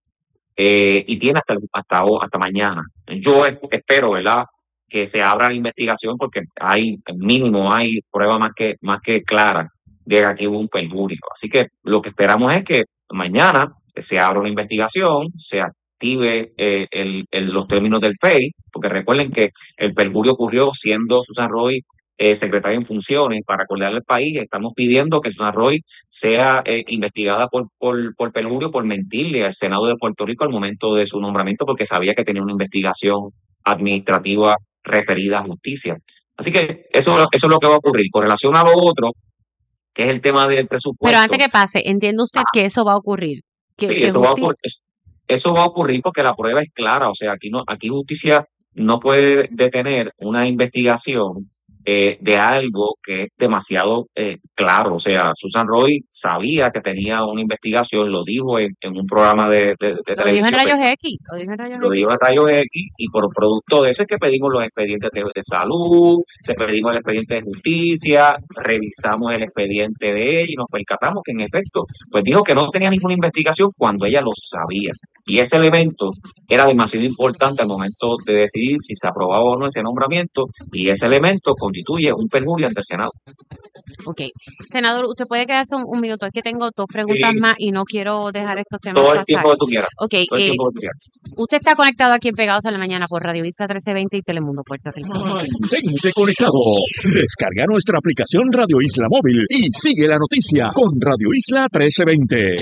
eh, y tiene hasta, hasta, hasta mañana. Yo espero, ¿verdad?, que se abra la investigación porque hay, mínimo, hay prueba más que, más que clara de que aquí hubo un perjurio. Así que lo que esperamos es que mañana se abra una investigación, se active eh, el, el, los términos del F E I, porque recuerden que el perjurio ocurrió siendo Susan Roy eh, secretaria en funciones. Para acordarle al país, estamos pidiendo que Susan Roy sea eh, investigada por, por, por perjurio, por mentirle al Senado de Puerto Rico al momento de su nombramiento, porque sabía que tenía una investigación administrativa referida a justicia. Así que eso, eso es lo que va a ocurrir. Con relación a lo otro, que es el tema del presupuesto. Pero antes que pase, ¿entiende usted que eso va a ocurrir? Que, sí, que eso, va a justi- ocurrir, eso, eso va a ocurrir porque la prueba es clara. O sea, aquí no, aquí justicia no puede detener una investigación eh, de algo que es demasiado eh, claro. O sea, Susan Roy sabía que tenía una investigación, lo dijo en, en un programa de, de, de Lo dijo en televisión. Rayos X. Lo dijo en Rayos Lo X. dijo a Rayos X, y por producto de eso es que pedimos los expedientes de, de salud, se pedimos el expediente de justicia, revisamos el expediente de ella y nos percatamos que en efecto, pues dijo que no tenía ninguna investigación cuando ella lo sabía. Y ese elemento era demasiado importante al momento de decidir si se aprobaba o no ese nombramiento, y ese elemento constituye un perjurio ante el Senado. Ok. Senador, usted puede quedarse un, un minuto. Es que tengo dos preguntas Sí. más y no quiero dejar estos temas Todo el pasar. tiempo que tú quieras. Ok. Todo el eh, tiempo que tú quieras. usted está conectado aquí en Pegados en la Mañana por Radio Isla trece veinte y Telemundo Puerto Rico. Mantente conectado. Descarga nuestra aplicación Radio Isla Móvil y sigue la noticia con Radio Isla trece veinte.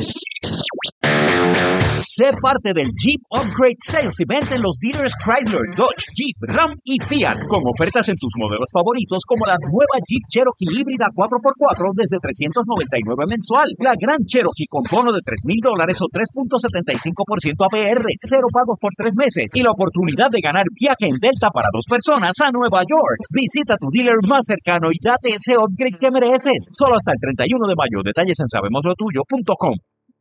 Sé parte del Jeep Upgrade Sales Event en los dealers Chrysler, Dodge, Jeep, Ram y Fiat, con ofertas en tus modelos favoritos como la nueva Jeep Cherokee híbrida cuatro por cuatro desde trescientos noventa y nueve mensual, la Gran Cherokee con bono de tres mil dólares o tres punto setenta y cinco por ciento A P R, cero pagos por tres meses y la oportunidad de ganar viaje en Delta para dos personas a Nueva York. Visita tu dealer más cercano y date ese upgrade que mereces. Solo hasta el treinta y uno de mayo. Detalles en sabemos lo tuyo punto com.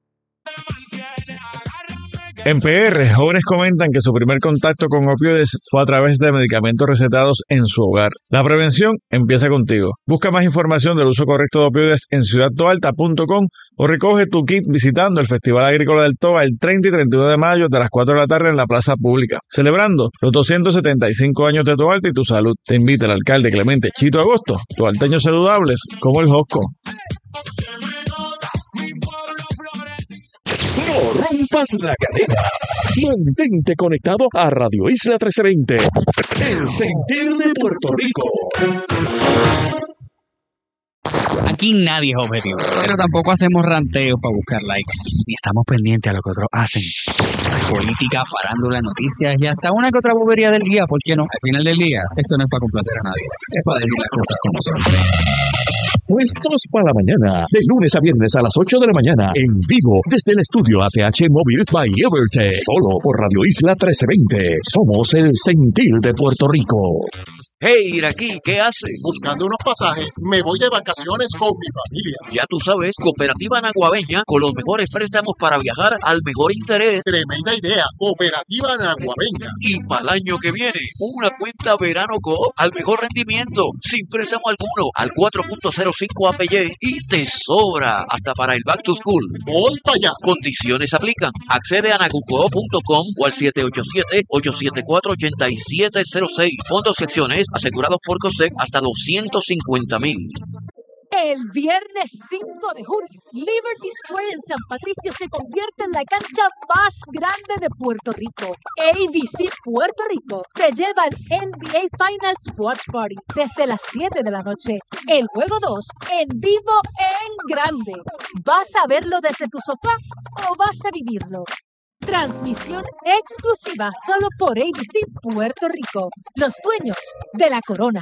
En P R, jóvenes comentan que su primer contacto con opioides fue a través de medicamentos recetados en su hogar. La prevención empieza contigo. Busca más información del uso correcto de opioides en ciudad toalta punto com o recoge tu kit visitando el Festival Agrícola del Toba el treinta y treinta y uno de mayo de las cuatro de la tarde en la Plaza Pública, celebrando los doscientos setenta y cinco años de Toalta y tu salud. Te invita el alcalde Clemente Chito Agosto, toalteños saludables como el Josco. No rompas la cadena. Mantente conectado a Radio Isla trece veinte. El sentir de Puerto Rico. Aquí nadie es objetivo, pero tampoco hacemos ranteos para buscar likes, ni estamos pendientes a lo que otros hacen. Política, farándula, noticias y hasta una que otra bobería del día, ¿por qué no? Al final del día, esto no es para complacer a nadie, es para decir las cosas como son. Puestos para la mañana, de lunes a viernes a las ocho de la mañana, en vivo, desde el estudio A T H Móvil by Evertech, solo por Radio Isla trece veinte. Somos el sentir de Puerto Rico. Hey, Iraquí, ¿qué haces? Buscando unos pasajes, me voy de vacaciones con mi familia. Ya tú sabes, Cooperativa Naguabeña, con los mejores préstamos para viajar al mejor interés. Tremenda idea, Cooperativa Naguabeña. Y para el año que viene, una cuenta Verano Coop al mejor rendimiento, sin préstamo alguno, al cuatro punto cero cinco A P Y y te sobra hasta para el Back to School. Voy para allá. Condiciones aplican. Accede a nagucoop punto com o al siete ocho siete, ocho siete cuatro, ocho siete cero seis. Fondos y acciones asegurados por COSEC hasta doscientos cincuenta mil. El viernes cinco de junio, Liberty Square en San Patricio se convierte en la cancha más grande de Puerto Rico. A B C Puerto Rico te lleva al N B A Finals Watch Party desde las siete de la noche. El juego dos en vivo en grande. ¿Vas a verlo desde tu sofá o vas a vivirlo? Transmisión exclusiva solo por A B C Puerto Rico, los dueños de la corona.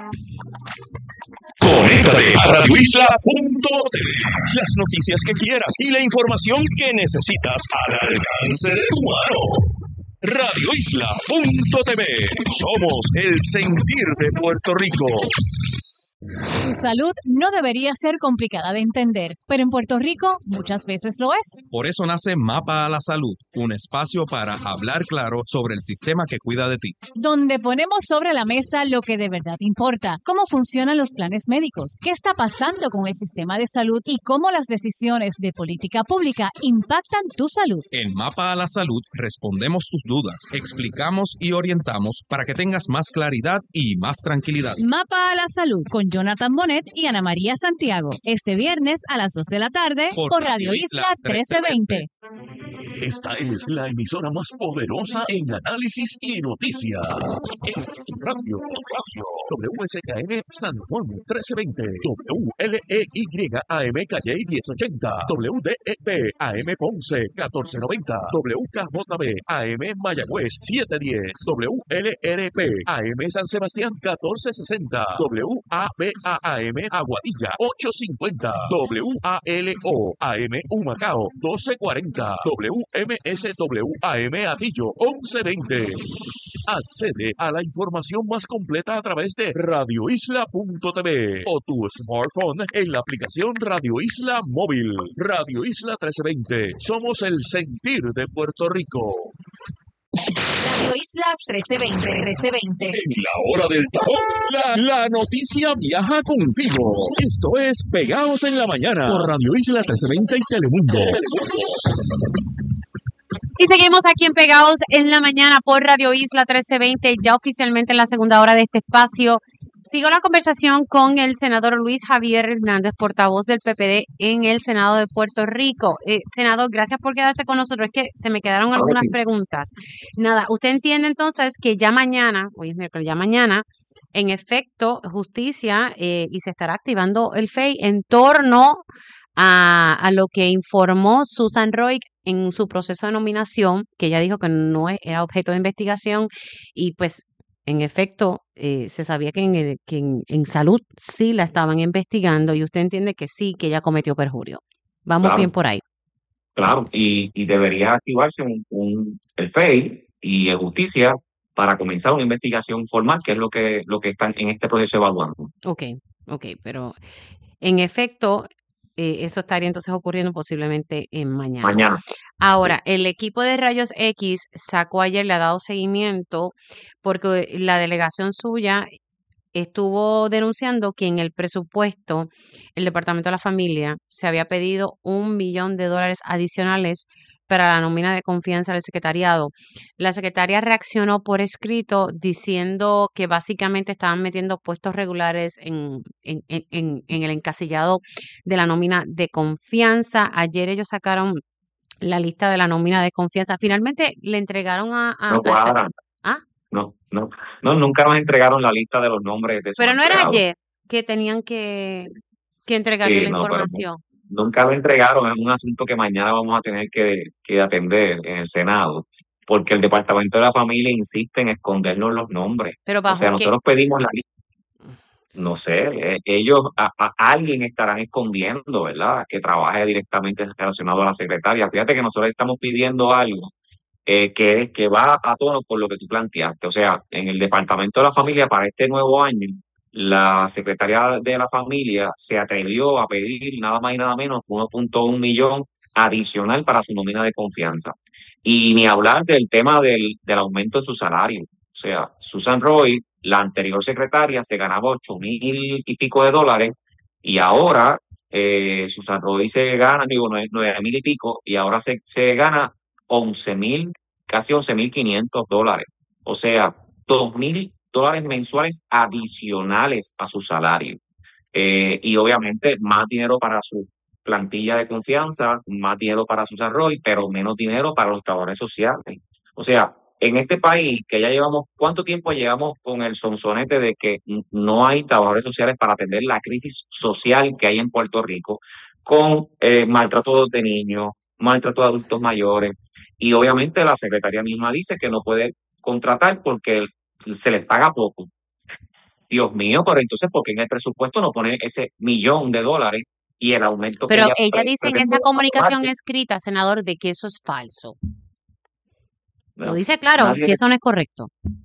Conéctate a radio isla punto t v. Las noticias que quieras y la información que necesitas al alcance de tu mano. radio isla punto t v. Somos el sentir de Puerto Rico. Tu salud no debería ser complicada de entender, pero en Puerto Rico muchas veces lo es. Por eso nace Mapa a la Salud, un espacio para hablar claro sobre el sistema que cuida de ti. Donde ponemos sobre la mesa lo que de verdad importa, cómo funcionan los planes médicos, qué está pasando con el sistema de salud y cómo las decisiones de política pública impactan tu salud. En Mapa a la Salud respondemos tus dudas, explicamos y orientamos para que tengas más claridad y más tranquilidad. Mapa a la Salud con Jonathan Bonet y Ana María Santiago. Este viernes a las dos de la tarde por, por Radio Isla trece veinte. Esta es la emisora más poderosa en análisis y noticias. En Radio, Radio, W S K M San Juan trece veinte, W L E Y A M Calle diez ochenta, W D E P A M Ponce catorce noventa, W K J B A M Mayagüez siete diez, W L R P A M San Sebastián catorce sesenta, W A B A A M Aguadilla ocho cincuenta, W A L O A M Humacao doce cuarenta, W M S W A M Atillo once veinte. Accede a la información más completa a través de radio isla punto t v o tu smartphone en la aplicación Radio Isla Móvil. Radio Isla trece veinte. Somos el sentir de Puerto Rico. Radio Isla trece veinte, trece veinte. En la hora del tapón, la, la noticia viaja contigo. Esto es Pegados en la Mañana por Radio Isla trece veinte y Telemundo. Y seguimos aquí en Pegados en la Mañana por Radio Isla trece veinte, ya oficialmente en la segunda hora de este espacio. Sigo la conversación con el senador Luis Javier Hernández, portavoz del P P D en el Senado de Puerto Rico. Eh, senador, gracias por quedarse con nosotros. Es que se me quedaron Ahora algunas sí. preguntas. Nada, usted entiende entonces que ya mañana, hoy es miércoles, ya mañana, en efecto, justicia eh, y se estará activando el F E I en torno a, a lo que informó Susan Roy en su proceso de nominación, que ella dijo que no es- era objeto de investigación y pues en efecto eh, se sabía que, en, el- que en, en salud sí la estaban investigando y usted entiende que sí, que ella cometió perjurio. Vamos Claro. bien por ahí. Claro, y, y debería activarse un, un- el F E I y en justicia para comenzar una investigación formal, que es lo que, lo que están en este proceso evaluando. Ok, ok, pero en efecto eh, eso estaría entonces ocurriendo posiblemente en mañana. Mañana. Ahora, el equipo de Rayos X sacó ayer, le ha dado seguimiento porque la delegación suya estuvo denunciando que en el presupuesto el Departamento de la Familia se había pedido un millón de dólares adicionales para la nómina de confianza del secretariado. La secretaria reaccionó por escrito diciendo que básicamente estaban metiendo puestos regulares en, en, en, en- en el encasillado de la nómina de confianza. Ayer ellos sacaron la lista de la nómina de confianza. Finalmente le entregaron a... a- No a- cuadran. ¿Ah? No, no, no, nunca nos entregaron la lista de los nombres de sus Pero no era empleados. ayer que tenían que, que entregarle Sí, la no, pero no, información. nunca lo entregaron. Es un asunto que mañana vamos a tener que, que atender en el Senado, porque el Departamento de la Familia insiste en escondernos los nombres. Pero O bajo sea, qué... nosotros pedimos la lista. No sé, eh, ellos, a, a- alguien estarán escondiendo, ¿verdad? Que trabaje directamente relacionado a la secretaria. Fíjate que nosotros estamos pidiendo algo eh, que, que va a tono con lo que tú planteaste. O sea, en el Departamento de la Familia para este nuevo año, la Secretaría de la Familia se atrevió a pedir nada más y nada menos que uno punto uno millón adicional para su nómina de confianza. Y ni hablar del tema del, del aumento de su salario. O sea, Susan Roy, la anterior secretaria, se ganaba ocho mil y pico de dólares y ahora eh, Susan Roy se gana, digo, nueve nueve mil y pico y ahora se, se gana once mil, casi once mil quinientos dólares. O sea, dos mil dólares mensuales adicionales a su salario. Eh, y obviamente más dinero para su plantilla de confianza, más dinero para Susan Roy, pero menos dinero para los trabajadores sociales. O sea, en este país que ya llevamos, ¿cuánto tiempo llevamos con el sonsonete de que n- no hay trabajadores sociales para atender la crisis social que hay en Puerto Rico con eh, maltrato de niños, maltrato de adultos mayores? Y obviamente la secretaría misma dice que no puede contratar porque se les paga poco. Dios mío, pero entonces, ¿por qué en el presupuesto no pone ese millón de dólares y el aumento que Pero ella ella pre- dice en pretende esa comunicación aprobar? escrita, senador, de que eso es falso. Lo Bueno, dice claro, nadie que eso no es correcto.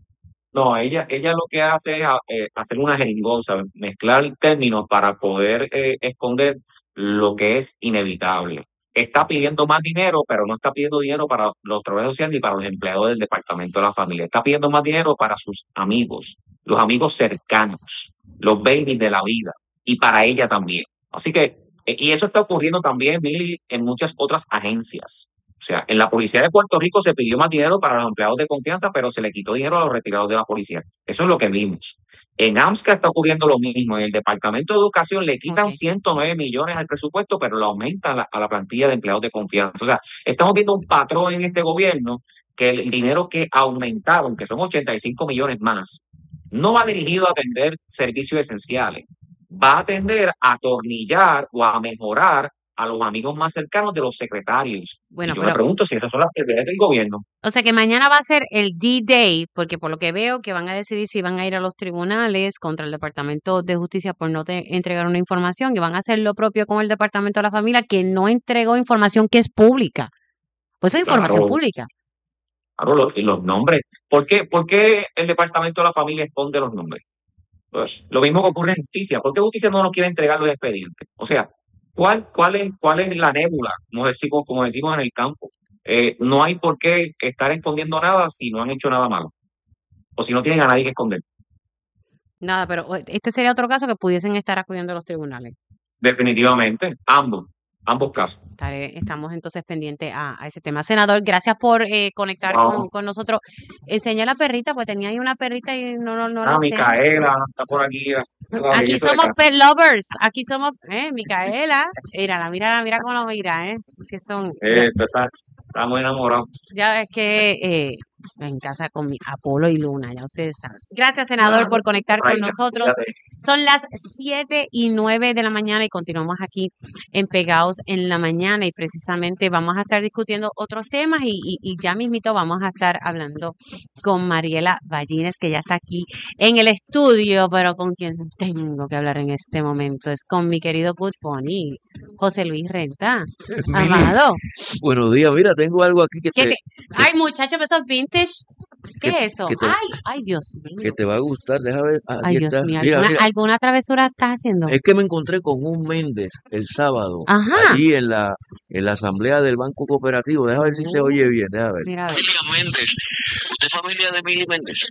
No, ella, ella lo que hace es a- eh, hacer una jeringonza, mezclar términos para poder eh, esconder lo que es inevitable. Está pidiendo más dinero, pero no está pidiendo dinero para los trabajadores sociales ni para los empleados del Departamento de la Familia. Está pidiendo más dinero para sus amigos, los amigos cercanos, los babies de la vida, y para ella también. Así que, eh, y eso está ocurriendo también, Mili, en muchas otras agencias. O sea, en la policía de Puerto Rico se pidió más dinero para los empleados de confianza, pero se le quitó dinero a los retirados de la policía. Eso es lo que vimos. En AMSCA está ocurriendo lo mismo. En el Departamento de Educación le quitan Ok. ciento nueve millones al presupuesto, pero lo aumentan a la, a la plantilla de empleados de confianza. O sea, estamos viendo un patrón en este gobierno que el dinero que aumentaron, que son ochenta y cinco millones más, no va dirigido a atender servicios esenciales. Va a atender a atornillar o a mejorar a los amigos más cercanos de los secretarios. Bueno, Y yo pero, me pregunto si esas son las prioridades del gobierno. o sea que mañana va a ser el D-Day, porque por lo que veo que van a decidir si van a ir a los tribunales contra el Departamento de Justicia por no te entregar una información y van a hacer lo propio con el Departamento de la Familia, que no entregó información que es pública. Pues eso es información Claro, pública. claro, los, y los nombres. ¿Por qué, por qué el Departamento de la Familia esconde los nombres? Pues, lo mismo que ocurre en justicia. ¿Por qué justicia no nos quiere entregar los expedientes? O sea, ¿cuál, cuál es, cuál es la nébula? Como decimos, como decimos en el campo. Eh, no hay por qué estar escondiendo nada si no han hecho nada malo. O si no tienen a nadie que esconder. Nada, pero o- este sería otro caso que pudiesen estar acudiendo a los tribunales. Definitivamente, ambos, ambos casos. Estaré- estamos entonces pendientes a, a ese tema. Senador, gracias por eh, conectar Wow. con, con nosotros. Enseña la perrita, pues tenía ahí una perrita y no, no, no la Ah, sé. Micaela está por aquí. la- la Aquí belleza de somos casa. pet lovers, aquí somos, eh, Micaela, mírala, mírala, mira cómo lo mira, eh, que son, ya, Esto está, estamos enamorados. ya es que eh, en casa con mi Apolo y Luna, ya ustedes saben. Gracias, senador, Claro, por conectar con Raica, nosotros. fíjate. Son las siete y nueve de la mañana y continuamos aquí en Pegados en la Mañana y precisamente vamos a estar discutiendo otros temas y, y, y ya mismito vamos a estar hablando con Mariela Ballines, que ya está aquí en el estudio, pero con quien tengo que hablar en este momento es con mi querido Good Pony, José Luis Renta. Mili, Amado, buenos días. Mira, tengo algo aquí que ¿qué te, te- ay muchachos, esos vintage, ¿qué que, es eso? que te, Ay, ay Dios que mío, te va a gustar. Deja ver. Ah, ay aquí Dios está. mío, Mira, ¿alguna, mira. alguna travesura estás haciendo? Es que me encontré con un Méndez el sábado, Ajá. allí en la, en la asamblea del Banco Cooperativo. Deja ver si se oye bien. Deja ver. Mira, a ver. Emilia Méndez. ¿Usted es familia de Mili Méndez?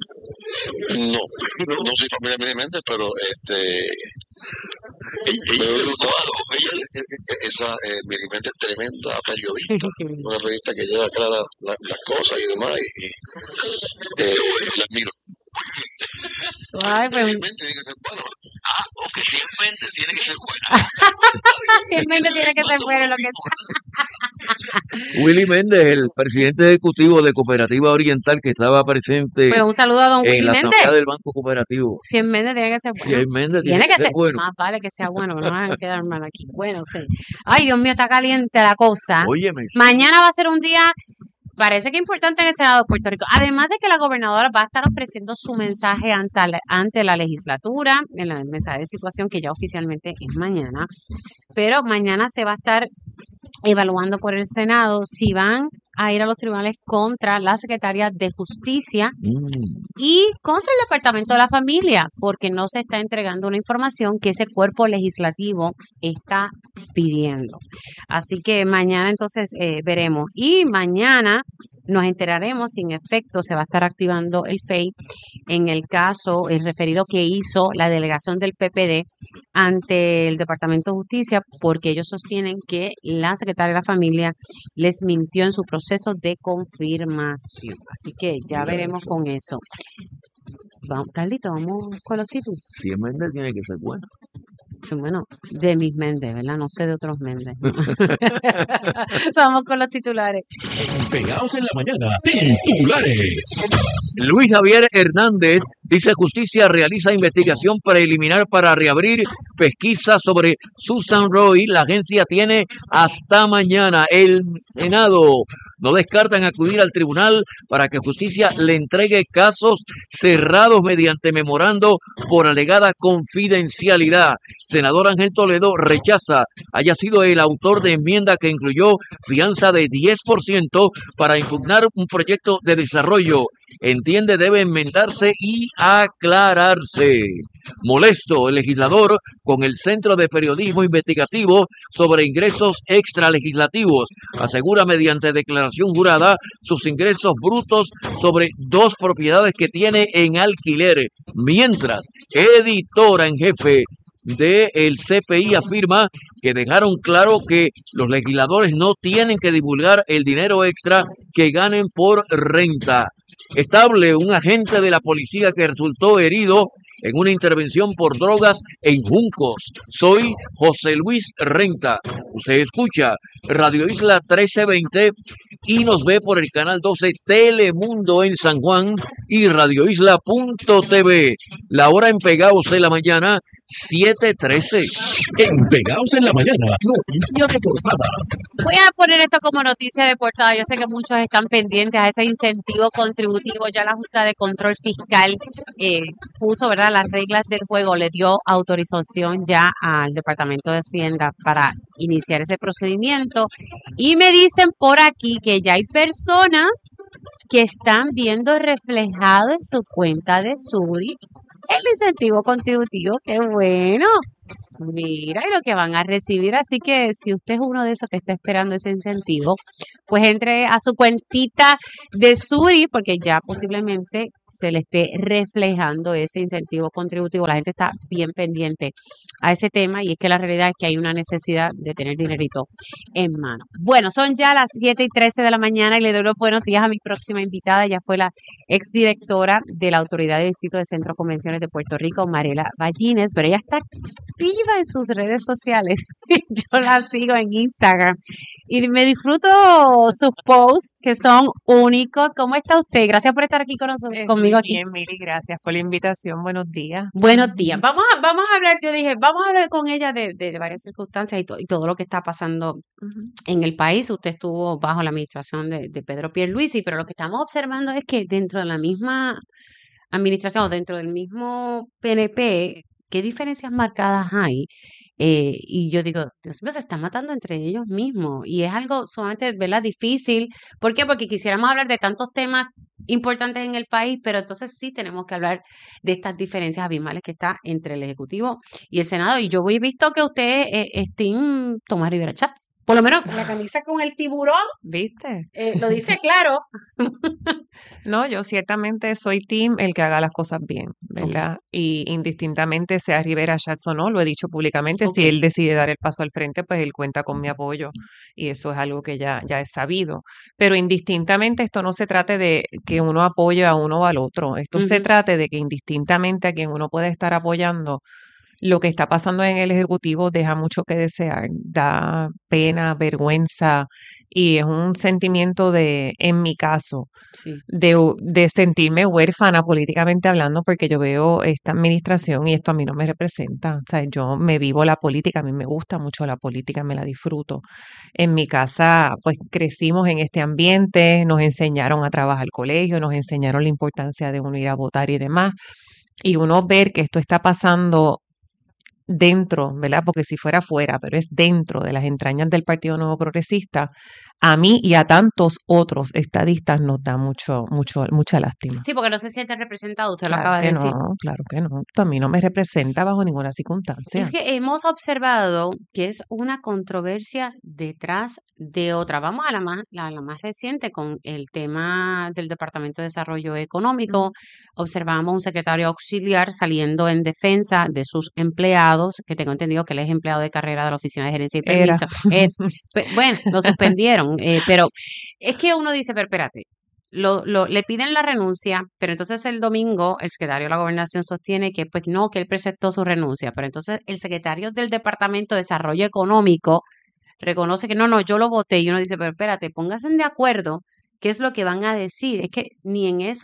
No, no soy familia de Mili Méndez, pero este, ella es ella, esa eh, Mili Méndez es tremenda periodista, una periodista que lleva clara la- las cosas y demás, y, y, eh, la admiro. Ay, pues, Mili Méndez tiene que ser bueno. Ah, porque si es Méndez tiene que ser buena. realmente tiene que ser bueno lo que Willy Méndez, el presidente ejecutivo de Cooperativa Oriental que estaba presente Pues un saludo a don en Willy la Méndez. asamblea del Banco Cooperativo. Si es Méndez, tiene que ser Si bueno. es Méndez, tiene Tiene que que ser ser, bueno. más vale que sea bueno, que no nos hagan quedar mal aquí. Bueno, sí. Ay, Dios mío, está caliente la cosa. Óyeme, sí. Mañana va a ser un día, parece que importante en el Senado de Puerto Rico. Además de que la gobernadora va a estar ofreciendo su mensaje ante la, ante la legislatura, en la mensaje de situación que ya oficialmente es mañana. Pero mañana se va a estar evaluando por el Senado si van a ir a los tribunales contra la secretaria de Justicia Mm. y contra el Departamento de la Familia, porque no se está entregando una información que ese cuerpo legislativo está pidiendo. Así que mañana entonces eh, veremos. Y mañana nos enteraremos si en efecto se va a estar activando el F E I en el caso, el referido que hizo la delegación del P P D ante el Departamento de Justicia, porque ellos sostienen que la secretaria de la Familia les mintió en su proceso de confirmación. Así que ya Mira veremos eso. con eso. Vamos, Carlito, vamos con los títulos. Si es Méndez, tiene que ser bueno. Sí, bueno, de mis Méndez, ¿verdad? No sé de otros Méndez. Vamos con los titulares. Pegados en la mañana. Titulares. Luis Javier Hernández Dice Justicia realiza investigación preliminar para reabrir pesquisa sobre Susan Roy. La agencia tiene hasta mañana. El Senado no descartan acudir al tribunal para que Justicia le entregue casos cerrados mediante memorando por alegada confidencialidad. Senador Ángel Toledo rechaza haya sido el autor de enmienda que incluyó fianza de diez por ciento para impugnar un proyecto de desarrollo. Entiende debe enmendarse y aclararse. Molesto el legislador con el Centro de Periodismo Investigativo sobre ingresos extralegislativos. Asegura mediante declaración jurada sus ingresos brutos sobre dos propiedades que tiene en alquiler. Mientras, editora en jefe del C P I afirma que dejaron claro que los legisladores no tienen que divulgar el dinero extra que ganen por renta. Estable, un agente de la policía que resultó herido en una intervención por drogas en Juncos. Soy José Luis Renta. Usted escucha Radio Isla trece veinte y nos ve por el canal doce Telemundo en San Juan y radio isla punto t v. La hora en Pegaos de la mañana, siete trece. En Pegaos en la mañana, noticia de portada. Voy a poner esto como noticia de portada. Yo sé que muchos están pendientes a ese incentivo contributivo. Ya la Junta de Control Fiscal eh, puso, ¿verdad?, las reglas del juego, le dio autorización ya al Departamento de Hacienda para iniciar ese procedimiento. Y me dicen por aquí que ya hay personas que están viendo reflejado en su cuenta de Suri el incentivo contributivo. ¡Qué bueno! Mira, y lo que van a recibir. Así que si usted es uno de esos que está esperando ese incentivo, pues entre a su cuentita de Suri, porque ya posiblemente se le esté reflejando ese incentivo contributivo. La gente está bien pendiente a ese tema y es que la realidad es que hay una necesidad de tener dinerito en mano. Bueno, son ya las siete y trece de la mañana y le doy los buenos días a mi próxima invitada. Ella fue la exdirectora de la Autoridad de Distrito de Centros Convenciones de Puerto Rico, Mariela Ballines, pero ella está activa en sus redes sociales. Yo la sigo en Instagram y me disfruto sus posts que son únicos. ¿Cómo está usted? Gracias por estar aquí con nosotros, conmigo aquí. Bien, Mili, gracias por la invitación. Buenos días. Buenos días. Vamos a, vamos a hablar, yo dije, vamos a hablar con ella de, de, de varias circunstancias y, to, y todo lo que está pasando uh-huh. en el país. Usted estuvo bajo la administración de, de Pedro Pierluisi, pero lo que estamos observando es que dentro de la misma administración o dentro del mismo P N P, ¿qué diferencias marcadas hay? Eh, y yo digo, Dios mío, se están matando entre ellos mismos. Y es algo sumamente, ¿verdad?, difícil. ¿Por qué? Porque quisiéramos hablar de tantos temas importantes en el país, pero entonces sí tenemos que hablar de estas diferencias abismales que está entre el Ejecutivo y el Senado. Y yo he visto que usted eh, es Team Tomás Rivera Chats. Por lo menos la camisa con el tiburón. ¿Viste? Eh, lo dice claro. No, yo ciertamente soy team el que haga las cosas bien, ¿verdad? Okay. Y indistintamente sea Rivera Chats o no, lo he dicho públicamente, okay. Si él decide dar el paso al frente, pues él cuenta con mi apoyo y eso es algo que ya, ya es sabido. Pero indistintamente esto no se trate de que uno apoye a uno o al otro, esto uh-huh. se trate de que indistintamente a quien uno puede estar apoyando, lo que está pasando en el Ejecutivo deja mucho que desear, da pena, vergüenza y es un sentimiento de, en mi caso, sí. de, de sentirme huérfana políticamente hablando porque yo veo esta administración y esto a mí no me representa. O sea, yo me vivo la política, a mí me gusta mucho la política, me la disfruto. En mi casa, pues crecimos en este ambiente, nos enseñaron a trabajar al colegio, nos enseñaron la importancia de uno ir a votar y demás. Y uno ver que esto está pasando dentro, ¿verdad? Porque si fuera fuera, pero es dentro de las entrañas del Partido Nuevo Progresista, a mí y a tantos otros estadistas nos da mucho, mucho, mucha lástima. Sí, porque no se siente representado, usted claro lo acaba de decir. No, claro que no, a mí no me representa bajo ninguna circunstancia. Es que hemos observado que es una controversia detrás de otra. Vamos a la más, la, la más reciente con el tema del Departamento de Desarrollo Económico. Mm. Observamos un secretario auxiliar saliendo en defensa de sus empleados, que tengo entendido que él es empleado de carrera de la Oficina de Gerencia y Permiso. Eh, bueno, lo suspendieron. Eh, pero es que uno dice, pero espérate, lo, lo, le piden la renuncia, pero entonces el domingo el secretario de la Gobernación sostiene que pues no, que él presentó su renuncia, pero entonces el secretario del Departamento de Desarrollo Económico reconoce que no, no, yo lo voté y uno dice, pero espérate, pónganse de acuerdo qué es lo que van a decir. Es que ni en eso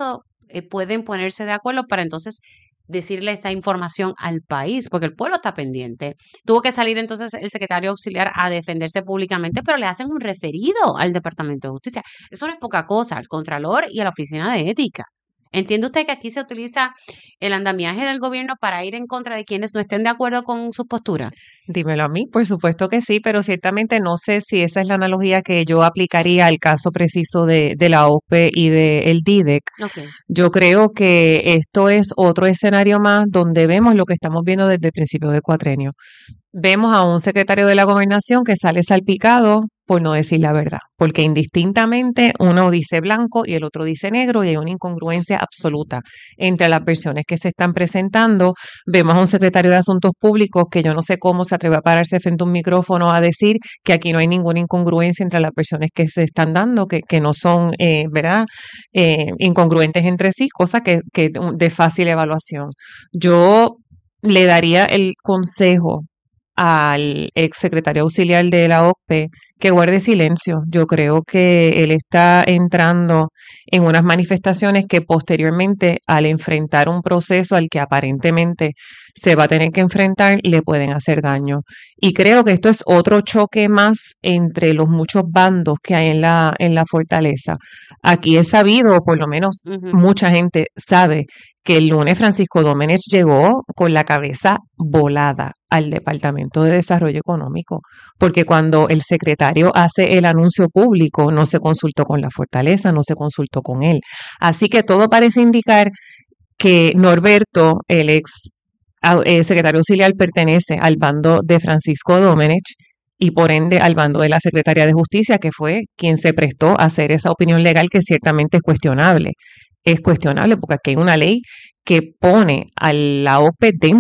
eh, pueden ponerse de acuerdo para entonces decirle esta información al país, porque el pueblo está pendiente. Tuvo que salir entonces el secretario auxiliar a defenderse públicamente, pero le hacen un referido al Departamento de Justicia. Eso no es poca cosa, al Contralor y a la Oficina de Ética. ¿Entiende usted que aquí se utiliza el andamiaje del gobierno para ir en contra de quienes no estén de acuerdo con su postura? Dímelo a mí, por supuesto que sí, pero ciertamente no sé si esa es la analogía que yo aplicaría al caso preciso de, de la O P E y del D I D E C. Okay. Yo creo que esto es otro escenario más donde vemos lo que estamos viendo desde el principio del cuatrenio. Vemos a un secretario de la Gobernación que sale salpicado por no decir la verdad, porque indistintamente uno dice blanco y el otro dice negro y hay una incongruencia absoluta entre las versiones que se están presentando. Vemos a un secretario de Asuntos Públicos que yo no sé cómo se atreve a pararse frente a un micrófono a decir que aquí no hay ninguna incongruencia entre las versiones que se están dando, que, que no son, eh, ¿verdad?, eh, incongruentes entre sí, cosa que, que de fácil evaluación. Yo le daría el consejo al ex secretario auxiliar de la O P E que guarde silencio. Yo creo que él está entrando en unas manifestaciones que posteriormente, al enfrentar un proceso al que aparentemente se va a tener que enfrentar, le pueden hacer daño. Y creo que esto es otro choque más entre los muchos bandos que hay en la, en la fortaleza. Aquí es sabido, o por lo menos Ujú. mucha gente sabe, que el lunes Francisco Domenech llegó con la cabeza volada al Departamento de Desarrollo Económico, porque cuando el secretario hace el anuncio público no se consultó con la fortaleza, no se consultó con él. Así que todo parece indicar que Norberto, el ex au- eh, secretario auxiliar, pertenece al bando de Francisco Domenech y por ende al bando de la Secretaría de Justicia, que fue quien se prestó a hacer esa opinión legal que ciertamente es cuestionable. Es cuestionable porque aquí hay una ley que pone a la O P E dentro